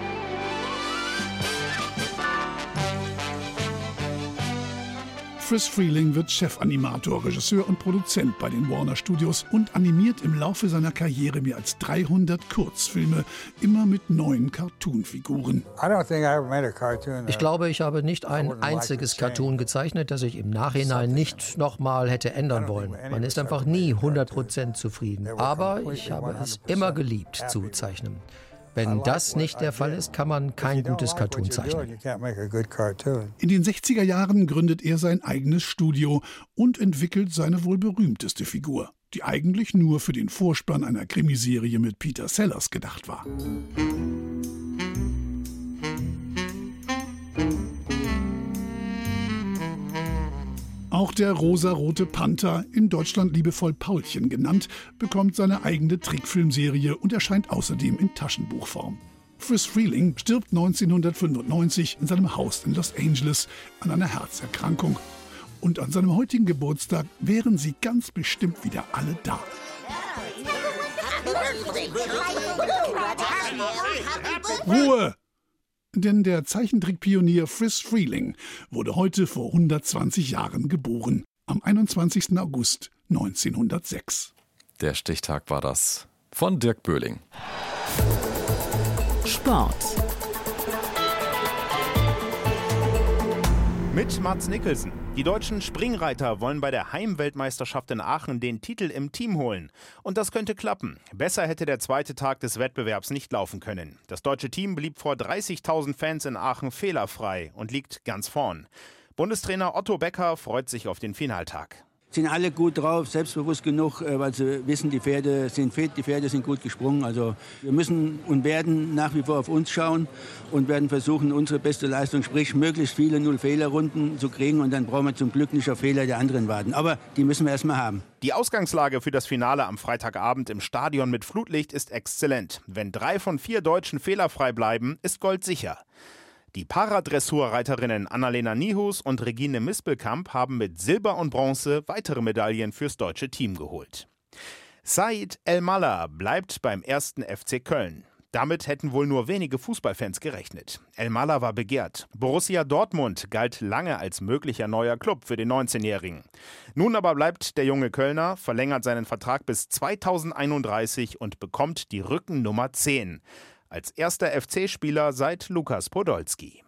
Friz Freleng wird Chefanimator, Regisseur und Produzent bei den Warner Studios und animiert im Laufe seiner Karriere mehr als dreihundert Kurzfilme, immer mit neuen Cartoonfiguren. Ich glaube, ich habe nicht ein einziges Cartoon gezeichnet, das ich im Nachhinein nicht nochmal hätte ändern wollen. Man ist einfach nie hundert Prozent zufrieden. Aber ich habe es immer geliebt zu zeichnen. Wenn das nicht der Fall ist, kann man kein gutes Cartoon zeichnen. In den sechziger Jahren gründet er sein eigenes Studio und entwickelt seine wohl berühmteste Figur, die eigentlich nur für den Vorspann einer Krimiserie mit Peter Sellers gedacht war. Auch der rosarote Panther, in Deutschland liebevoll Paulchen genannt, bekommt seine eigene Trickfilmserie und erscheint außerdem in Taschenbuchform. Friz Freleng stirbt neunzehnhundertfünfundneunzig in seinem Haus in Los Angeles an einer Herzerkrankung. Und an seinem heutigen Geburtstag wären sie ganz bestimmt wieder alle da. Ruhe! Denn der Zeichentrickpionier Friz Freleng wurde heute vor hundertzwanzig Jahren geboren, am einundzwanzigsten August neunzehnhundertsechs. Der Stichtag war das von Dirk Böhling. Sport. Mit Mads Mikkelsen. Die deutschen Springreiter wollen bei der Heimweltmeisterschaft in Aachen den Titel im Team holen. Und das könnte klappen. Besser hätte der zweite Tag des Wettbewerbs nicht laufen können. Das deutsche Team blieb vor dreißigtausend Fans in Aachen fehlerfrei und liegt ganz vorn. Bundestrainer Otto Becker freut sich auf den Finaltag. Sind alle gut drauf, selbstbewusst genug, weil sie wissen, die Pferde sind fit, die Pferde sind gut gesprungen. Also wir müssen und werden nach wie vor auf uns schauen und werden versuchen, unsere beste Leistung, sprich möglichst viele Null-Fehler-Runden zu kriegen. Und dann brauchen wir zum Glück nicht auf Fehler der anderen warten. Aber die müssen wir erstmal haben. Die Ausgangslage für das Finale am Freitagabend im Stadion mit Flutlicht ist exzellent. Wenn drei von vier Deutschen fehlerfrei bleiben, ist Gold sicher. Die Paradressurreiterinnen Annalena Nihus und Regine Mispelkamp haben mit Silber und Bronze weitere Medaillen fürs deutsche Team geholt. Said El-Mallah bleibt beim ersten F C Köln. Damit hätten wohl nur wenige Fußballfans gerechnet. El-Mallah war begehrt. Borussia Dortmund galt lange als möglicher neuer Club für den neunzehnjährigen. Nun aber bleibt der junge Kölner, verlängert seinen Vertrag bis zweitausendeinunddreißig und bekommt die Rückennummer zehn. Als erster F C-Spieler seit Lukas Podolski.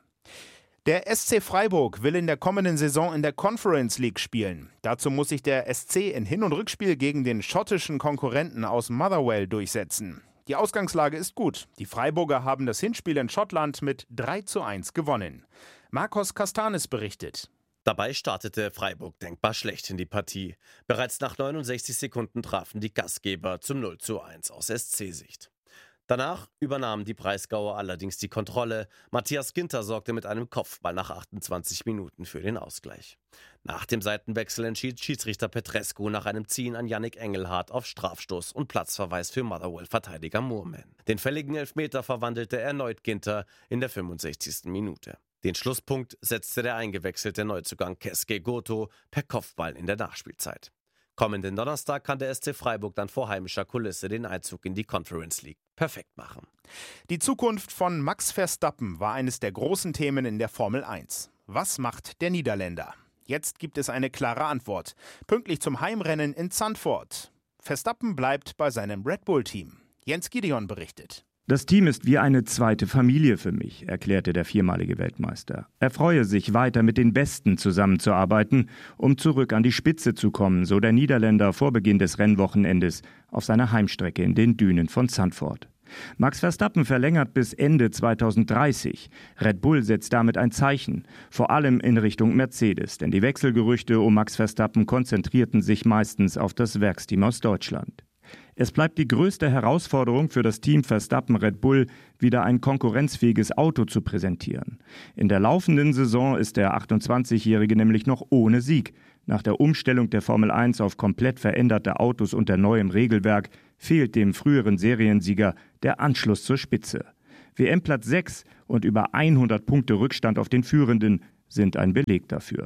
Der S C Freiburg will in der kommenden Saison in der Conference League spielen. Dazu muss sich der S C in Hin- und Rückspiel gegen den schottischen Konkurrenten aus Motherwell durchsetzen. Die Ausgangslage ist gut. Die Freiburger haben das Hinspiel in Schottland mit drei zu eins gewonnen. Marcos Castanis berichtet. Dabei startete Freiburg denkbar schlecht in die Partie. Bereits nach neunundsechzig Sekunden trafen die Gastgeber zum null zu eins aus S C-Sicht. Danach übernahmen die Breisgauer allerdings die Kontrolle. Matthias Ginter sorgte mit einem Kopfball nach achtundzwanzig Minuten für den Ausgleich. Nach dem Seitenwechsel entschied Schiedsrichter Petrescu nach einem Ziehen an Yannick Engelhardt auf Strafstoß und Platzverweis für Motherwell-Verteidiger Moorman. Den fälligen Elfmeter verwandelte erneut Ginter in der fünfundsechzigsten Minute. Den Schlusspunkt setzte der eingewechselte Neuzugang Keske Goto per Kopfball in der Nachspielzeit. Kommenden Donnerstag kann der S C Freiburg dann vor heimischer Kulisse den Einzug in die Conference League perfekt machen. Die Zukunft von Max Verstappen war eines der großen Themen in der Formel eins. Was macht der Niederländer? Jetzt gibt es eine klare Antwort. Pünktlich zum Heimrennen in Zandvoort. Verstappen bleibt bei seinem Red Bull-Team. Jens Gideon berichtet. Das Team ist wie eine zweite Familie für mich, erklärte der viermalige Weltmeister. Er freue sich, weiter mit den Besten zusammenzuarbeiten, um zurück an die Spitze zu kommen, so der Niederländer vor Beginn des Rennwochenendes auf seiner Heimstrecke in den Dünen von Zandvoort. Max Verstappen verlängert bis Ende zweitausenddreißig. Red Bull setzt damit ein Zeichen, vor allem in Richtung Mercedes, denn die Wechselgerüchte um Max Verstappen konzentrierten sich meistens auf das Werksteam aus Deutschland. Es bleibt die größte Herausforderung für das Team Verstappen Red Bull, wieder ein konkurrenzfähiges Auto zu präsentieren. In der laufenden Saison ist der achtundzwanzigjährige nämlich noch ohne Sieg. Nach der Umstellung der Formel eins auf komplett veränderte Autos unter neuem Regelwerk fehlt dem früheren Seriensieger der Anschluss zur Spitze. W M-Platz sechs und über hundert Punkte Rückstand auf den Führenden sind ein Beleg dafür.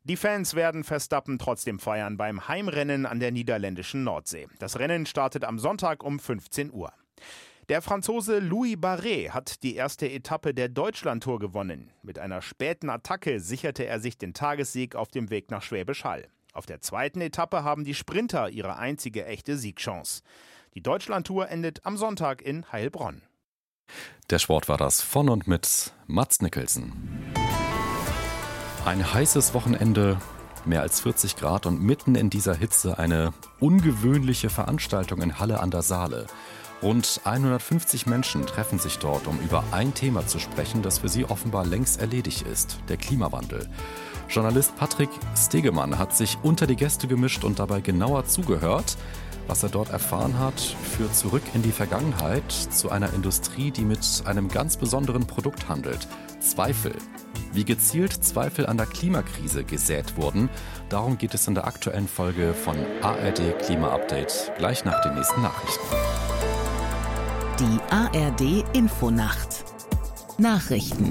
Die Fans werden Verstappen trotzdem feiern beim Heimrennen an der niederländischen Nordsee. Das Rennen startet am Sonntag um fünfzehn Uhr. Der Franzose Louis Barret hat die erste Etappe der Deutschlandtour gewonnen. Mit einer späten Attacke sicherte er sich den Tagessieg auf dem Weg nach Schwäbisch Hall. Auf der zweiten Etappe haben die Sprinter ihre einzige echte Siegchance. Die Deutschlandtour endet am Sonntag in Heilbronn. Der Sport war das von und mit Mads Nicholson. Ein heißes Wochenende, mehr als vierzig Grad und mitten in dieser Hitze eine ungewöhnliche Veranstaltung in Halle an der Saale. Rund hundertfünfzig Menschen treffen sich dort, um über ein Thema zu sprechen, das für sie offenbar längst erledigt ist, der Klimawandel. Journalist Patrick Stegemann hat sich unter die Gäste gemischt und dabei genauer zugehört. Was er dort erfahren hat, führt zurück in die Vergangenheit zu einer Industrie, die mit einem ganz besonderen Produkt handelt: Zweifel. Wie gezielt Zweifel an der Klimakrise gesät wurden, darum geht es in der aktuellen Folge von A R D Klima Update, gleich nach den nächsten Nachrichten. Die A R D Infonacht. Nachrichten.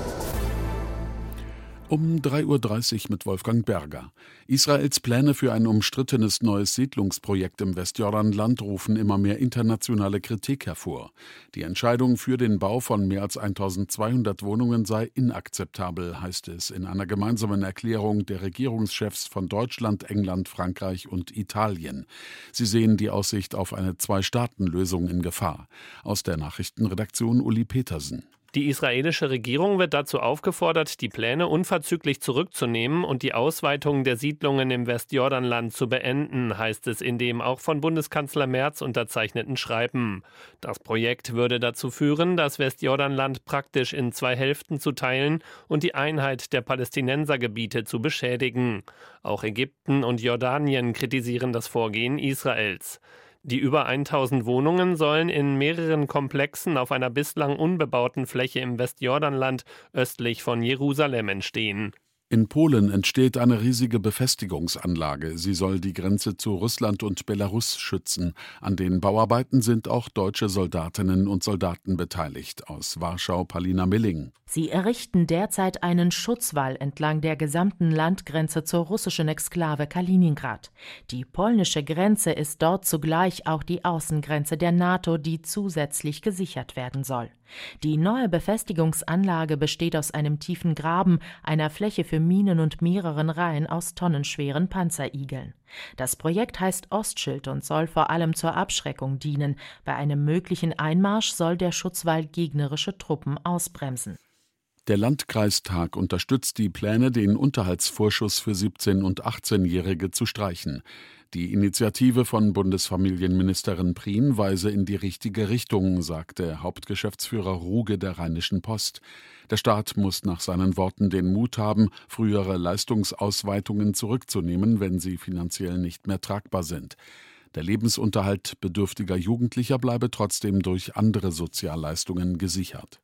Um drei Uhr dreißig mit Wolfgang Berger. Israels Pläne für ein umstrittenes neues Siedlungsprojekt im Westjordanland rufen immer mehr internationale Kritik hervor. Die Entscheidung für den Bau von mehr als eintausendzweihundert Wohnungen sei inakzeptabel, heißt es in einer gemeinsamen Erklärung der Regierungschefs von Deutschland, England, Frankreich und Italien. Sie sehen die Aussicht auf eine Zwei-Staaten-Lösung in Gefahr. Aus der Nachrichtenredaktion Uli Petersen. Die israelische Regierung wird dazu aufgefordert, die Pläne unverzüglich zurückzunehmen und die Ausweitung der Siedlungen im Westjordanland zu beenden, heißt es in dem auch von Bundeskanzler Merz unterzeichneten Schreiben. Das Projekt würde dazu führen, das Westjordanland praktisch in zwei Hälften zu teilen und die Einheit der Palästinensergebiete zu beschädigen. Auch Ägypten und Jordanien kritisieren das Vorgehen Israels. Die über tausend Wohnungen sollen in mehreren Komplexen auf einer bislang unbebauten Fläche im Westjordanland östlich von Jerusalem entstehen. In Polen entsteht eine riesige Befestigungsanlage. Sie soll die Grenze zu Russland und Belarus schützen. An den Bauarbeiten sind auch deutsche Soldatinnen und Soldaten beteiligt. Aus Warschau Palina Milling. Sie errichten derzeit einen Schutzwall entlang der gesamten Landgrenze zur russischen Exklave Kaliningrad. Die polnische Grenze ist dort zugleich auch die Außengrenze der NATO, die zusätzlich gesichert werden soll. Die neue Befestigungsanlage besteht aus einem tiefen Graben, einer Fläche für Minen und mehreren Reihen aus tonnenschweren Panzerigeln. Das Projekt heißt Ostschild und soll vor allem zur Abschreckung dienen. Bei einem möglichen Einmarsch soll der Schutzwall gegnerische Truppen ausbremsen. Der Landkreistag unterstützt die Pläne, den Unterhaltsvorschuss für siebzehn- und achtzehnjährige zu streichen. Die Initiative von Bundesfamilienministerin Prien weise in die richtige Richtung, sagte Hauptgeschäftsführer Ruge der Rheinischen Post. Der Staat muss nach seinen Worten den Mut haben, frühere Leistungsausweitungen zurückzunehmen, wenn sie finanziell nicht mehr tragbar sind. Der Lebensunterhalt bedürftiger Jugendlicher bleibe trotzdem durch andere Sozialleistungen gesichert.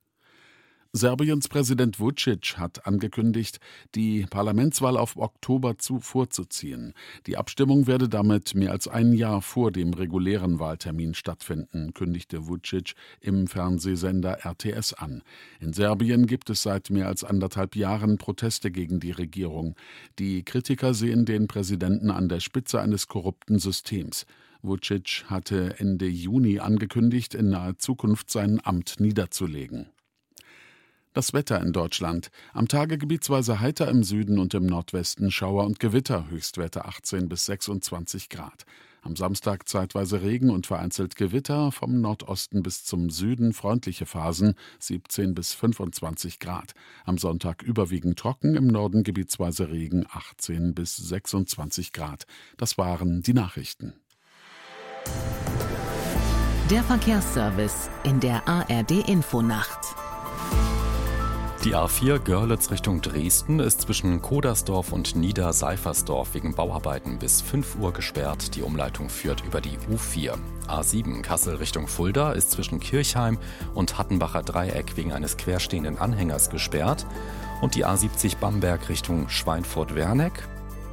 Serbiens Präsident Vučić hat angekündigt, die Parlamentswahl auf Oktober zu vorzuziehen. Die Abstimmung werde damit mehr als ein Jahr vor dem regulären Wahltermin stattfinden, kündigte Vučić im Fernsehsender R T S an. In Serbien gibt es seit mehr als anderthalb Jahren Proteste gegen die Regierung. Die Kritiker sehen den Präsidenten an der Spitze eines korrupten Systems. Vučić hatte Ende Juni angekündigt, in naher Zukunft sein Amt niederzulegen. Das Wetter in Deutschland. Am Tage gebietsweise heiter im Süden und im Nordwesten Schauer und Gewitter, Höchstwerte achtzehn bis sechsundzwanzig Grad. Am Samstag zeitweise Regen und vereinzelt Gewitter, vom Nordosten bis zum Süden freundliche Phasen, siebzehn bis fünfundzwanzig Grad. Am Sonntag überwiegend trocken, im Norden gebietsweise Regen, achtzehn bis sechsundzwanzig Grad. Das waren die Nachrichten. Der Verkehrsservice in der A R D Infonacht. Die A vier Görlitz Richtung Dresden ist zwischen Kodersdorf und Niederseifersdorf wegen Bauarbeiten bis fünf Uhr gesperrt. Die Umleitung führt über die U vier. A sieben Kassel Richtung Fulda ist zwischen Kirchheim und Hattenbacher Dreieck wegen eines querstehenden Anhängers gesperrt. Und die A siebzig Bamberg Richtung Schweinfurt-Werneck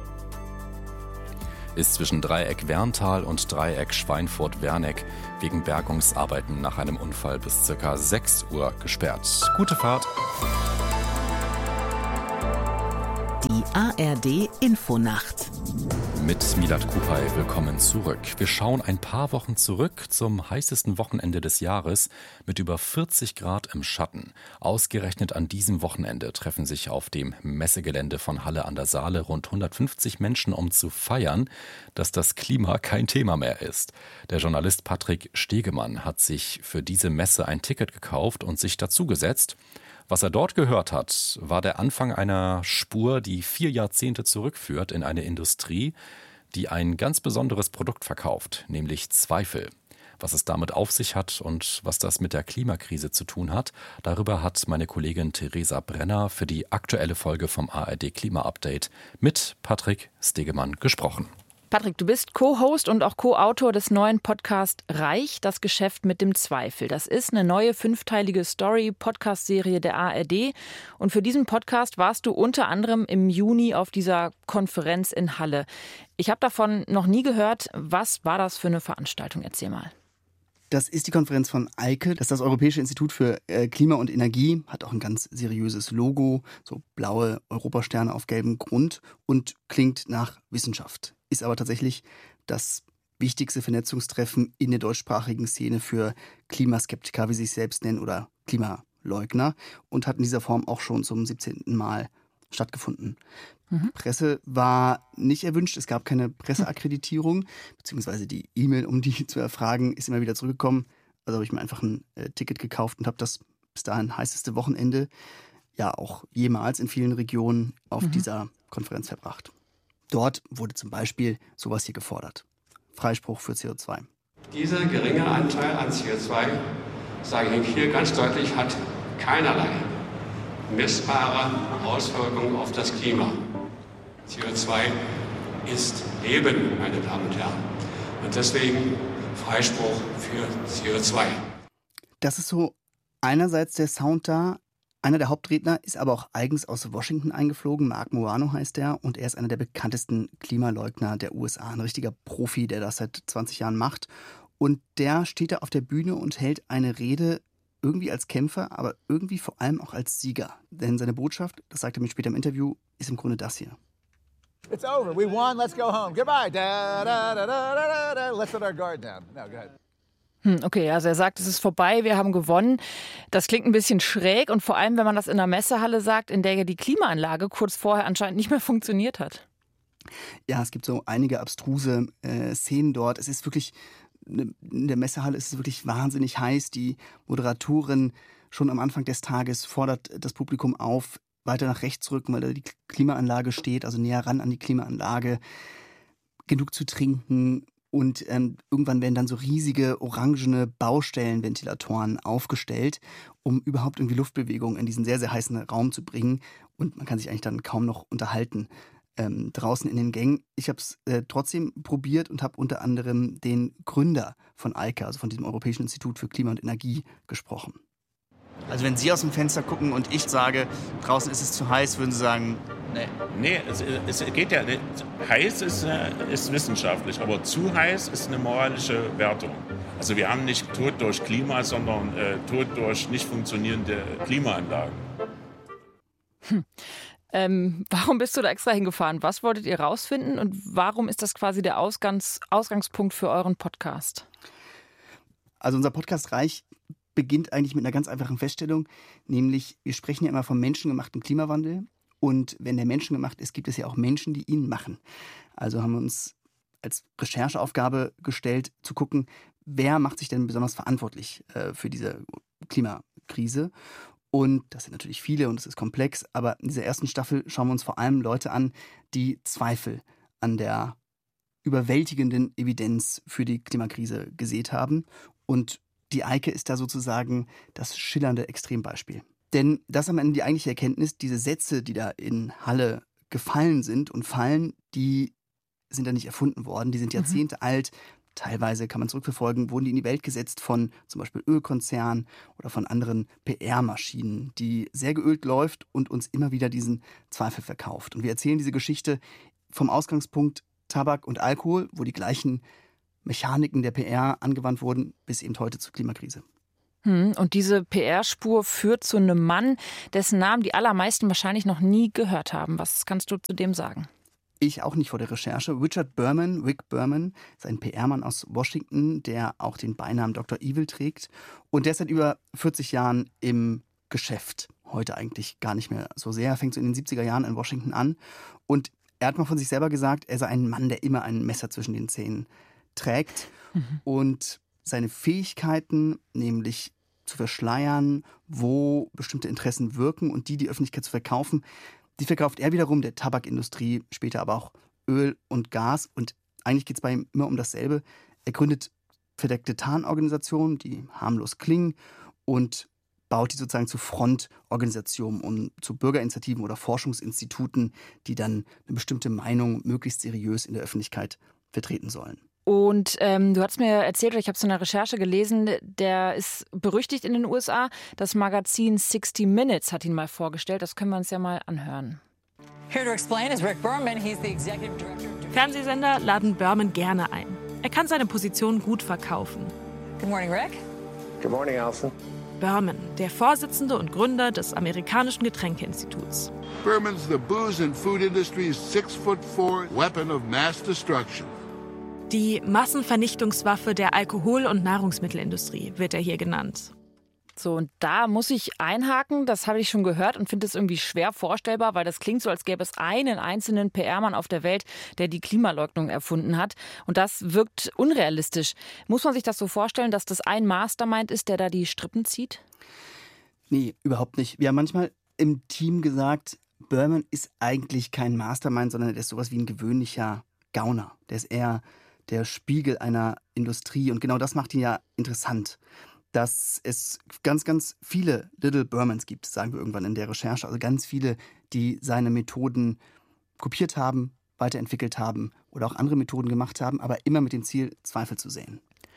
ist zwischen Dreieck Werntal und Dreieck Schweinfurt-Werneck wegen Bergungsarbeiten nach einem Unfall bis ca. sechs Uhr gesperrt. Gute Fahrt! Die Die A R D Infonacht. Mit Milat Kupay, willkommen zurück. Wir schauen ein paar Wochen zurück zum heißesten Wochenende des Jahres mit über vierzig Grad im Schatten. Ausgerechnet an diesem Wochenende treffen sich auf dem Messegelände von Halle an der Saale rund hundertfünfzig Menschen, um zu feiern, dass das Klima kein Thema mehr ist. Der Journalist Patrick Stegemann hat sich für diese Messe ein Ticket gekauft und sich dazugesetzt. Was er dort gehört hat, war der Anfang einer Spur, die vier Jahrzehnte zurückführt in eine Industrie, die ein ganz besonderes Produkt verkauft, nämlich Zweifel. Was es damit auf sich hat und was das mit der Klimakrise zu tun hat, darüber hat meine Kollegin Theresa Brenner für die aktuelle Folge vom A R D Klima-Update mit Patrick Stegemann gesprochen. Patrick, du bist Co-Host und auch Co-Autor des neuen Podcasts Reich, das Geschäft mit dem Zweifel. Das ist eine neue fünfteilige Story-Podcast-Serie der A R D. Und für diesen Podcast warst du unter anderem im Juni auf dieser Konferenz in Halle. Ich habe davon noch nie gehört. Was war das für eine Veranstaltung? Erzähl mal. Das ist die Konferenz von Eike. Das ist das Europäische Institut für Klima und Energie. Hat auch ein ganz seriöses Logo, so blaue Europasterne auf gelbem Grund und klingt nach Wissenschaft. Ist aber tatsächlich das wichtigste Vernetzungstreffen in der deutschsprachigen Szene für Klimaskeptiker, wie sie sich selbst nennen, oder Klimaleugner und hat in dieser Form auch schon zum siebzehnten Mal stattgefunden. Mhm. Presse war nicht erwünscht, es gab keine Presseakkreditierung, beziehungsweise die E-Mail, um die zu erfragen, ist immer wieder zurückgekommen. Also habe ich mir einfach ein äh, Ticket gekauft und habe das bis dahin heißeste Wochenende ja auch jemals in vielen Regionen auf mhm. dieser Konferenz verbracht. Dort wurde zum Beispiel sowas hier gefordert. Freispruch für C O zwei. Dieser geringe Anteil an C O zwei, sage ich hier ganz deutlich, hat keinerlei messbare Auswirkungen auf das Klima. C O zwei ist Leben, meine Damen und Herren. Und deswegen Freispruch für C O zwei. Das ist so einerseits der Sound da. Einer der Hauptredner ist aber auch eigens aus Washington eingeflogen. Mark Moano heißt er und er ist einer der bekanntesten Klimaleugner der U S A. Ein richtiger Profi, der das seit zwanzig Jahren macht. Und der steht da auf der Bühne und hält eine Rede irgendwie als Kämpfer, aber irgendwie vor allem auch als Sieger. Denn seine Botschaft, das sagt er mir später im Interview, ist im Grunde das hier. It's over. We won. Let's go home. Goodbye. Da, da, da, da, da, da. Let's let our guard down. No, go ahead. Okay, also er sagt, es ist vorbei, wir haben gewonnen. Das klingt ein bisschen schräg und vor allem, wenn man das in einer Messehalle sagt, in der ja die Klimaanlage kurz vorher anscheinend nicht mehr funktioniert hat. Ja, es gibt so einige abstruse äh, Szenen dort. Es ist wirklich, in der Messehalle ist es wirklich wahnsinnig heiß. Die Moderatorin schon am Anfang des Tages fordert das Publikum auf, weiter nach rechts rücken, weil da die Klimaanlage steht, also näher ran an die Klimaanlage, genug zu trinken. Und ähm, irgendwann werden dann so riesige orangene Baustellenventilatoren aufgestellt, um überhaupt irgendwie Luftbewegung in diesen sehr, sehr heißen Raum zu bringen. Und man kann sich eigentlich dann kaum noch unterhalten ähm, draußen in den Gängen. Ich habe es äh, trotzdem probiert und habe unter anderem den Gründer von Eike, also von diesem Europäischen Institut für Klima und Energie, gesprochen. Also wenn Sie aus dem Fenster gucken und ich sage, draußen ist es zu heiß, würden Sie sagen, nee. Nee, es, es geht ja nicht. Heiß ist, ist wissenschaftlich, aber zu heiß ist eine moralische Wertung. Also wir haben nicht Tod durch Klima, sondern äh, Tod durch nicht funktionierende Klimaanlagen. Hm. Ähm, warum bist du da extra hingefahren? Was wolltet ihr rausfinden und warum ist das quasi der Ausgangs- Ausgangspunkt für euren Podcast? Also unser Podcast Reich beginnt eigentlich mit einer ganz einfachen Feststellung, nämlich wir sprechen ja immer vom menschengemachten Klimawandel und wenn der menschengemacht ist, gibt es ja auch Menschen, die ihn machen. Also haben wir uns als Rechercheaufgabe gestellt, zu gucken, wer macht sich denn besonders verantwortlich äh, für diese Klimakrise. Und das sind natürlich viele und es ist komplex, aber in dieser ersten Staffel schauen wir uns vor allem Leute an, die Zweifel an der überwältigenden Evidenz für die Klimakrise gesät haben. Und die Eike ist da sozusagen das schillernde Extrembeispiel. Denn das ist am Ende die eigentliche Erkenntnis, diese Sätze, die da in Halle gefallen sind und fallen, die sind da nicht erfunden worden, die sind Jahrzehnte mhm. alt. Teilweise kann man zurückverfolgen, wurden die in die Welt gesetzt von zum Beispiel Ölkonzernen oder von anderen P R-Maschinen, die sehr geölt läuft und uns immer wieder diesen Zweifel verkauft. Und wir erzählen diese Geschichte vom Ausgangspunkt Tabak und Alkohol, wo die gleichen Mechaniken der P R angewandt wurden, bis eben heute zur Klimakrise. Hm, und diese P R-Spur führt zu einem Mann, dessen Namen die allermeisten wahrscheinlich noch nie gehört haben. Was kannst du zu dem sagen? Ich auch nicht vor der Recherche. Richard Berman, Rick Berman, ist ein P R-Mann aus Washington, der auch den Beinamen Doktor Evil trägt. Und der ist seit über vierzig Jahren im Geschäft. Heute eigentlich gar nicht mehr so sehr. Er fängt so in den siebziger Jahren in Washington an. Und er hat mal von sich selber gesagt, er sei ein Mann, der immer ein Messer zwischen den Zähnen trägt. Mhm. Und seine Fähigkeiten, nämlich zu verschleiern, wo bestimmte Interessen wirken und die die Öffentlichkeit zu verkaufen, die verkauft er wiederum der Tabakindustrie, später aber auch Öl und Gas. Und eigentlich geht es bei ihm immer um dasselbe. Er gründet verdeckte Tarnorganisationen, die harmlos klingen, und baut die sozusagen zu Frontorganisationen und zu Bürgerinitiativen oder Forschungsinstituten, die dann eine bestimmte Meinung möglichst seriös in der Öffentlichkeit vertreten sollen. Und ähm, du hast mir erzählt, oder ich habe es in der Recherche gelesen, der ist berüchtigt in den U S A. Das Magazin sixty minutes hat ihn mal vorgestellt. Das können wir uns ja mal anhören. Here to explain is Rick Berman. He's the executive director. Fernsehsender laden Berman gerne ein. Er kann seine Position gut verkaufen. Good morning, Rick. Good morning, Alison. Berman, der Vorsitzende und Gründer des amerikanischen Getränkeinstituts. Berman's the booze and food industry's six foot four weapon of mass destruction. Die Massenvernichtungswaffe der Alkohol- und Nahrungsmittelindustrie wird er hier genannt. So, und da muss ich einhaken, das habe ich schon gehört und finde es irgendwie schwer vorstellbar, weil das klingt so, als gäbe es einen einzelnen P R-Mann auf der Welt, der die Klimaleugnung erfunden hat. Und das wirkt unrealistisch. Muss man sich das so vorstellen, dass das ein Mastermind ist, der da die Strippen zieht? Nee, überhaupt nicht. Wir haben manchmal im Team gesagt, Berman ist eigentlich kein Mastermind, sondern der ist sowas wie ein gewöhnlicher Gauner. Der ist eher der Spiegel einer Industrie. Und genau das macht ihn ja interessant. Dass es ganz, ganz viele Little Bermans gibt, sagen wir irgendwann in der Recherche. Also ganz viele, die seine Methoden kopiert haben, weiterentwickelt haben oder auch andere Methoden gemacht haben, aber immer mit dem Ziel, Zweifel zu säen.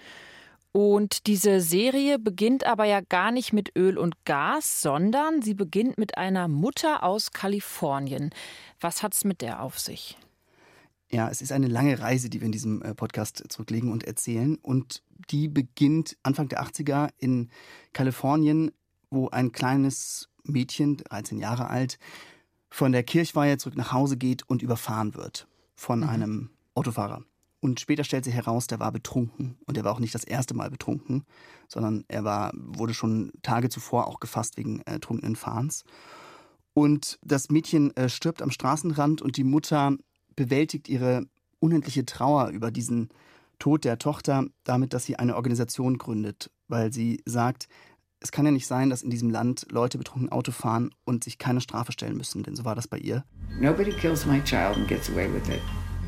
Und diese Serie beginnt aber ja gar nicht mit Öl und Gas, sondern sie beginnt mit einer Mutter aus Kalifornien. Was hat's mit der auf sich? Ja, es ist eine lange Reise, die wir in diesem Podcast zurücklegen und erzählen. Und die beginnt Anfang der achtziger in Kalifornien, wo ein kleines Mädchen, dreizehn Jahre alt, von der Kirchweihe zurück nach Hause geht und überfahren wird von mhm. einem Autofahrer. Und später stellt sich heraus, der war betrunken. Und er war auch nicht das erste Mal betrunken, sondern er war, wurde schon Tage zuvor auch gefasst wegen äh, trunkenen Fahrens. Und das Mädchen äh, stirbt am Straßenrand und die Mutter bewältigt ihre unendliche Trauer über diesen Tod der Tochter damit, dass sie eine Organisation gründet, weil sie sagt, es kann ja nicht sein, dass in diesem Land Leute betrunken Auto fahren und sich keine Strafe stellen müssen, denn so war das bei ihr. Nobody kills my child and gets away with it.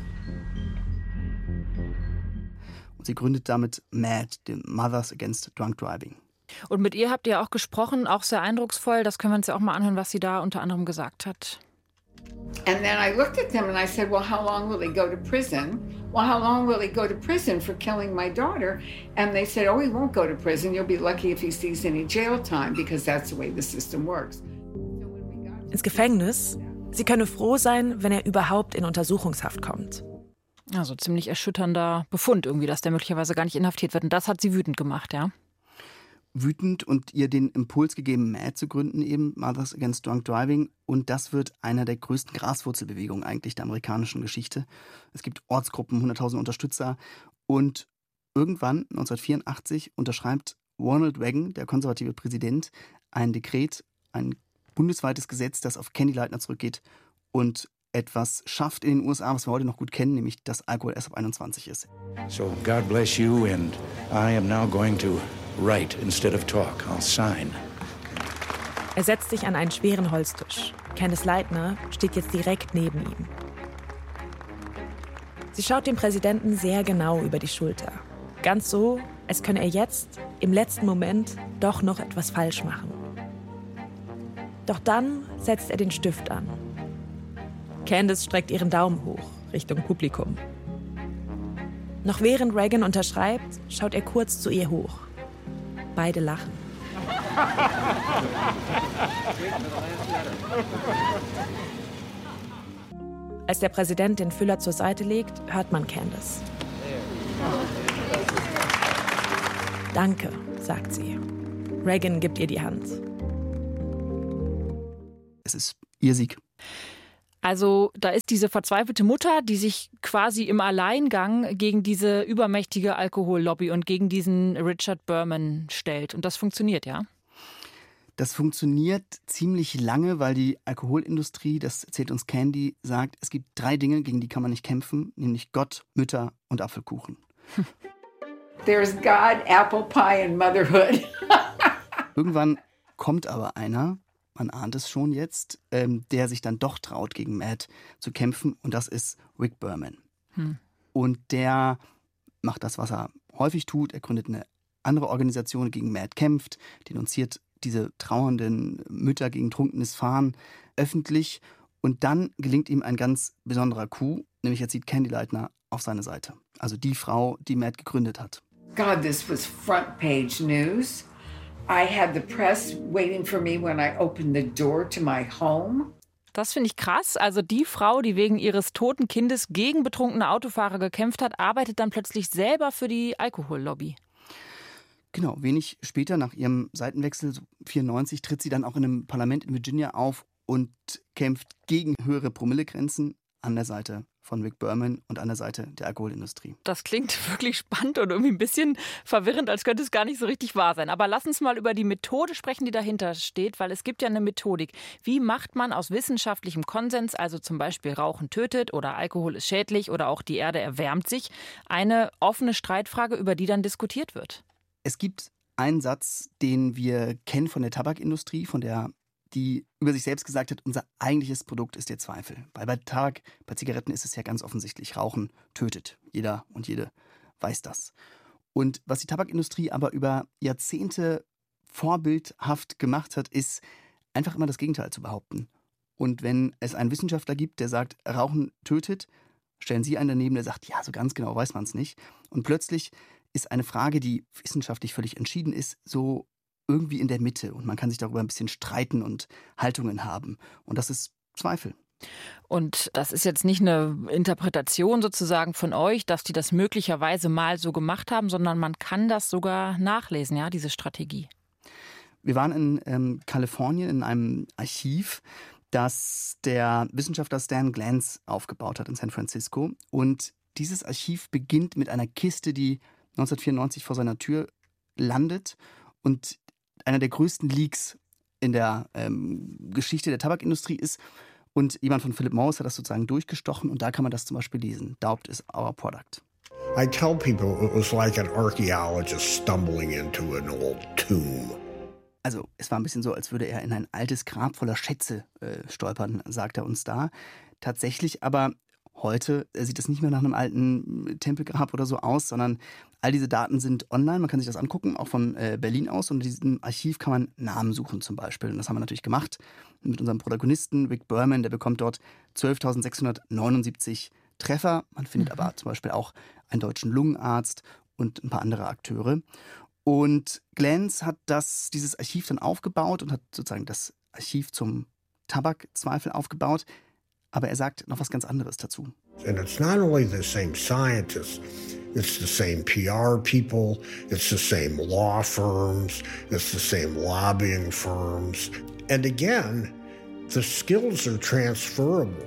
Und sie gründet damit M A D, den Mothers Against Drunk Driving. Und mit ihr habt ihr auch gesprochen, auch sehr eindrucksvoll. Das können wir uns ja auch mal anhören, was sie da unter anderem gesagt hat. And then I looked at them and I said, well, how long will he go to prison? Well, how long will he go to prison for killing my daughter? And they said, oh, he won't go to prison. You'll be lucky if he sees any jail time because that's the way the system works. Ins Gefängnis? Sie könne froh sein, wenn er überhaupt in Untersuchungshaft kommt. Also ziemlich erschütternder Befund irgendwie, dass der möglicherweise gar nicht inhaftiert wird. Und das hat sie wütend gemacht, ja? Wütend und ihr den Impuls gegeben, M A D zu gründen, eben Mothers Against Drunk Driving. Und das wird einer der größten Graswurzelbewegungen eigentlich der amerikanischen Geschichte. Es gibt Ortsgruppen, hunderttausend Unterstützer. Und irgendwann, neunzehnhundertvierundachtzig, unterschreibt Ronald Reagan, der konservative Präsident, ein Dekret, ein bundesweites Gesetz, das auf Candy-Leitner zurückgeht und etwas schafft in den U S A, was wir heute noch gut kennen, nämlich dass Alkohol erst ab einundzwanzig ist. So God bless you and I am now going to write instead of talk. I'll sign. Er setzt sich an einen schweren Holztisch. Candice Leitner steht jetzt direkt neben ihm. Sie schaut dem Präsidenten sehr genau über die Schulter. Ganz so, als könne er jetzt, im letzten Moment, doch noch etwas falsch machen. Doch dann setzt er den Stift an. Candice streckt ihren Daumen hoch, Richtung Publikum. Noch während Reagan unterschreibt, schaut er kurz zu ihr hoch. Beide lachen. Als der Präsident den Füller zur Seite legt, hört man Candice. Danke, sagt sie. Reagan gibt ihr die Hand. Es ist ihr Sieg. Also da ist diese verzweifelte Mutter, die sich quasi im Alleingang gegen diese übermächtige Alkohollobby und gegen diesen Richard Berman stellt. Und das funktioniert, ja? Das funktioniert ziemlich lange, weil die Alkoholindustrie, das erzählt uns Candy, sagt, es gibt drei Dinge, gegen die kann man nicht kämpfen, nämlich Gott, Mütter und Apfelkuchen. There's God, Apple Pie and Motherhood. Irgendwann kommt aber einer, man ahnt es schon jetzt, ähm, der sich dann doch traut, gegen Matt zu kämpfen. Und das ist Rick Berman. Hm. Und der macht das, was er häufig tut. Er gründet eine andere Organisation, die gegen Matt kämpft, denunziert diese trauernden Mütter gegen trunkenes Fahren öffentlich. Und dann gelingt ihm ein ganz besonderer Coup, nämlich er zieht Candy Lightner auf seine Seite. Also die Frau, die Matt gegründet hat. God, this was front page news. I had the press waiting for me when I opened the door to my home. Das finde ich krass. Also die Frau, die wegen ihres toten Kindes gegen betrunkene Autofahrer gekämpft hat, arbeitet dann plötzlich selber für die Alkohollobby. Genau, wenig später nach ihrem Seitenwechsel, so vierundneunzig, tritt sie dann auch in einem Parlament in Virginia auf und kämpft gegen höhere Promillegrenzen an der Seite von Rick Berman und an der Seite der Alkoholindustrie. Das klingt wirklich spannend und irgendwie ein bisschen verwirrend, als könnte es gar nicht so richtig wahr sein. Aber lass uns mal über die Methode sprechen, die dahinter steht, weil es gibt ja eine Methodik. Wie macht man aus wissenschaftlichem Konsens, also zum Beispiel Rauchen tötet oder Alkohol ist schädlich oder auch die Erde erwärmt sich, eine offene Streitfrage, über die dann diskutiert wird? Es gibt einen Satz, den wir kennen von der Tabakindustrie, von der die über sich selbst gesagt hat, unser eigentliches Produkt ist der Zweifel. Weil bei Tabak, bei Zigaretten ist es ja ganz offensichtlich, Rauchen tötet. Jeder und jede weiß das. Und was die Tabakindustrie aber über Jahrzehnte vorbildhaft gemacht hat, ist einfach immer das Gegenteil zu behaupten. Und wenn es einen Wissenschaftler gibt, der sagt, Rauchen tötet, stellen Sie einen daneben, der sagt, ja, so ganz genau weiß man es nicht. Und plötzlich ist eine Frage, die wissenschaftlich völlig entschieden ist, so irgendwie in der Mitte. Und man kann sich darüber ein bisschen streiten und Haltungen haben. Und das ist Zweifel. Und das ist jetzt nicht eine Interpretation sozusagen von euch, dass die das möglicherweise mal so gemacht haben, sondern man kann das sogar nachlesen, ja, diese Strategie. Wir waren in ähm, Kalifornien in einem Archiv, das der Wissenschaftler Stan Glantz aufgebaut hat in San Francisco. Und dieses Archiv beginnt mit einer Kiste, die neunzehnhundertvierundneunzig vor seiner Tür landet und einer der größten Leaks in der ähm, Geschichte der Tabakindustrie ist. Und jemand von Philip Morris hat das sozusagen durchgestochen und da kann man das zum Beispiel lesen. Doubt is our product. I tell people it was like an archaeologist stumbling into an old tomb. Also es war ein bisschen so, als würde er in ein altes Grab voller Schätze äh, stolpern, sagt er uns da. Tatsächlich aber heute sieht es nicht mehr nach einem alten Tempelgrab oder so aus, sondern all diese Daten sind online. Man kann sich das angucken, auch von äh, Berlin aus. Und in diesem Archiv kann man Namen suchen zum Beispiel. Und das haben wir natürlich gemacht mit unserem Protagonisten Rick Berman. Der bekommt dort zwölftausendsechshundertneunundsiebzig Treffer. Man findet mhm. aber zum Beispiel auch einen deutschen Lungenarzt und ein paar andere Akteure. Und Glantz hat das, dieses Archiv dann aufgebaut und hat sozusagen das Archiv zum Tabakzweifel aufgebaut. Aber er sagt noch was ganz anderes dazu. And it's not only the same scientists, it's the same P R people, it's the same law firms, it's the same lobbying firms. And again, the skills are transferable.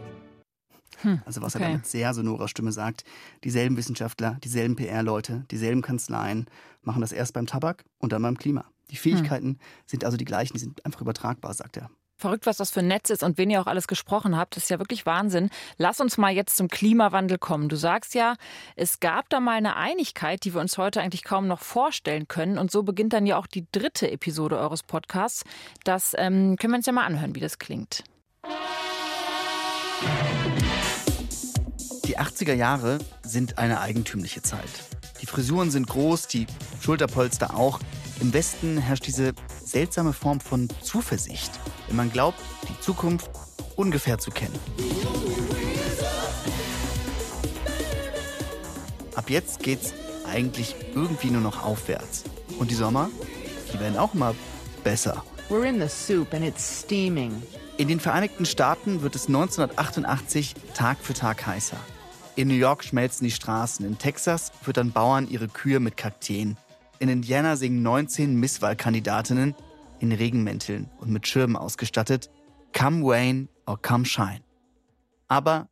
Hm, also was okay. er da mit sehr sonorer Stimme sagt, dieselben Wissenschaftler, dieselben P R-Leute, dieselben Kanzleien machen das erst beim Tabak und dann beim Klima. Die Fähigkeiten hm. sind also die gleichen, die sind einfach übertragbar, sagt er. Verrückt, was das für ein Netz ist und wen ihr auch alles gesprochen habt. Das ist ja wirklich Wahnsinn. Lass uns mal jetzt zum Klimawandel kommen. Du sagst ja, es gab da mal eine Einigkeit, die wir uns heute eigentlich kaum noch vorstellen können. Und so beginnt dann ja auch die dritte Episode eures Podcasts. Das ähm, können wir uns ja mal anhören, wie das klingt. Die achtziger Jahre sind eine eigentümliche Zeit. Die Frisuren sind groß, die Schulterpolster auch. Im Westen herrscht diese seltsame Form von Zuversicht, wenn man glaubt, die Zukunft ungefähr zu kennen. Ab jetzt geht's eigentlich irgendwie nur noch aufwärts. Und die Sommer, die werden auch immer besser. We're in the soup and it's steaming. In den Vereinigten Staaten wird es neunzehnhundertachtundachtzig Tag für Tag heißer. In New York schmelzen die Straßen, in Texas füttern Bauern ihre Kühe mit Kakteen. In Indiana singen neunzehn Misswahlkandidatinnen in Regenmänteln und mit Schirmen ausgestattet Come Rain or Come Shine. Aber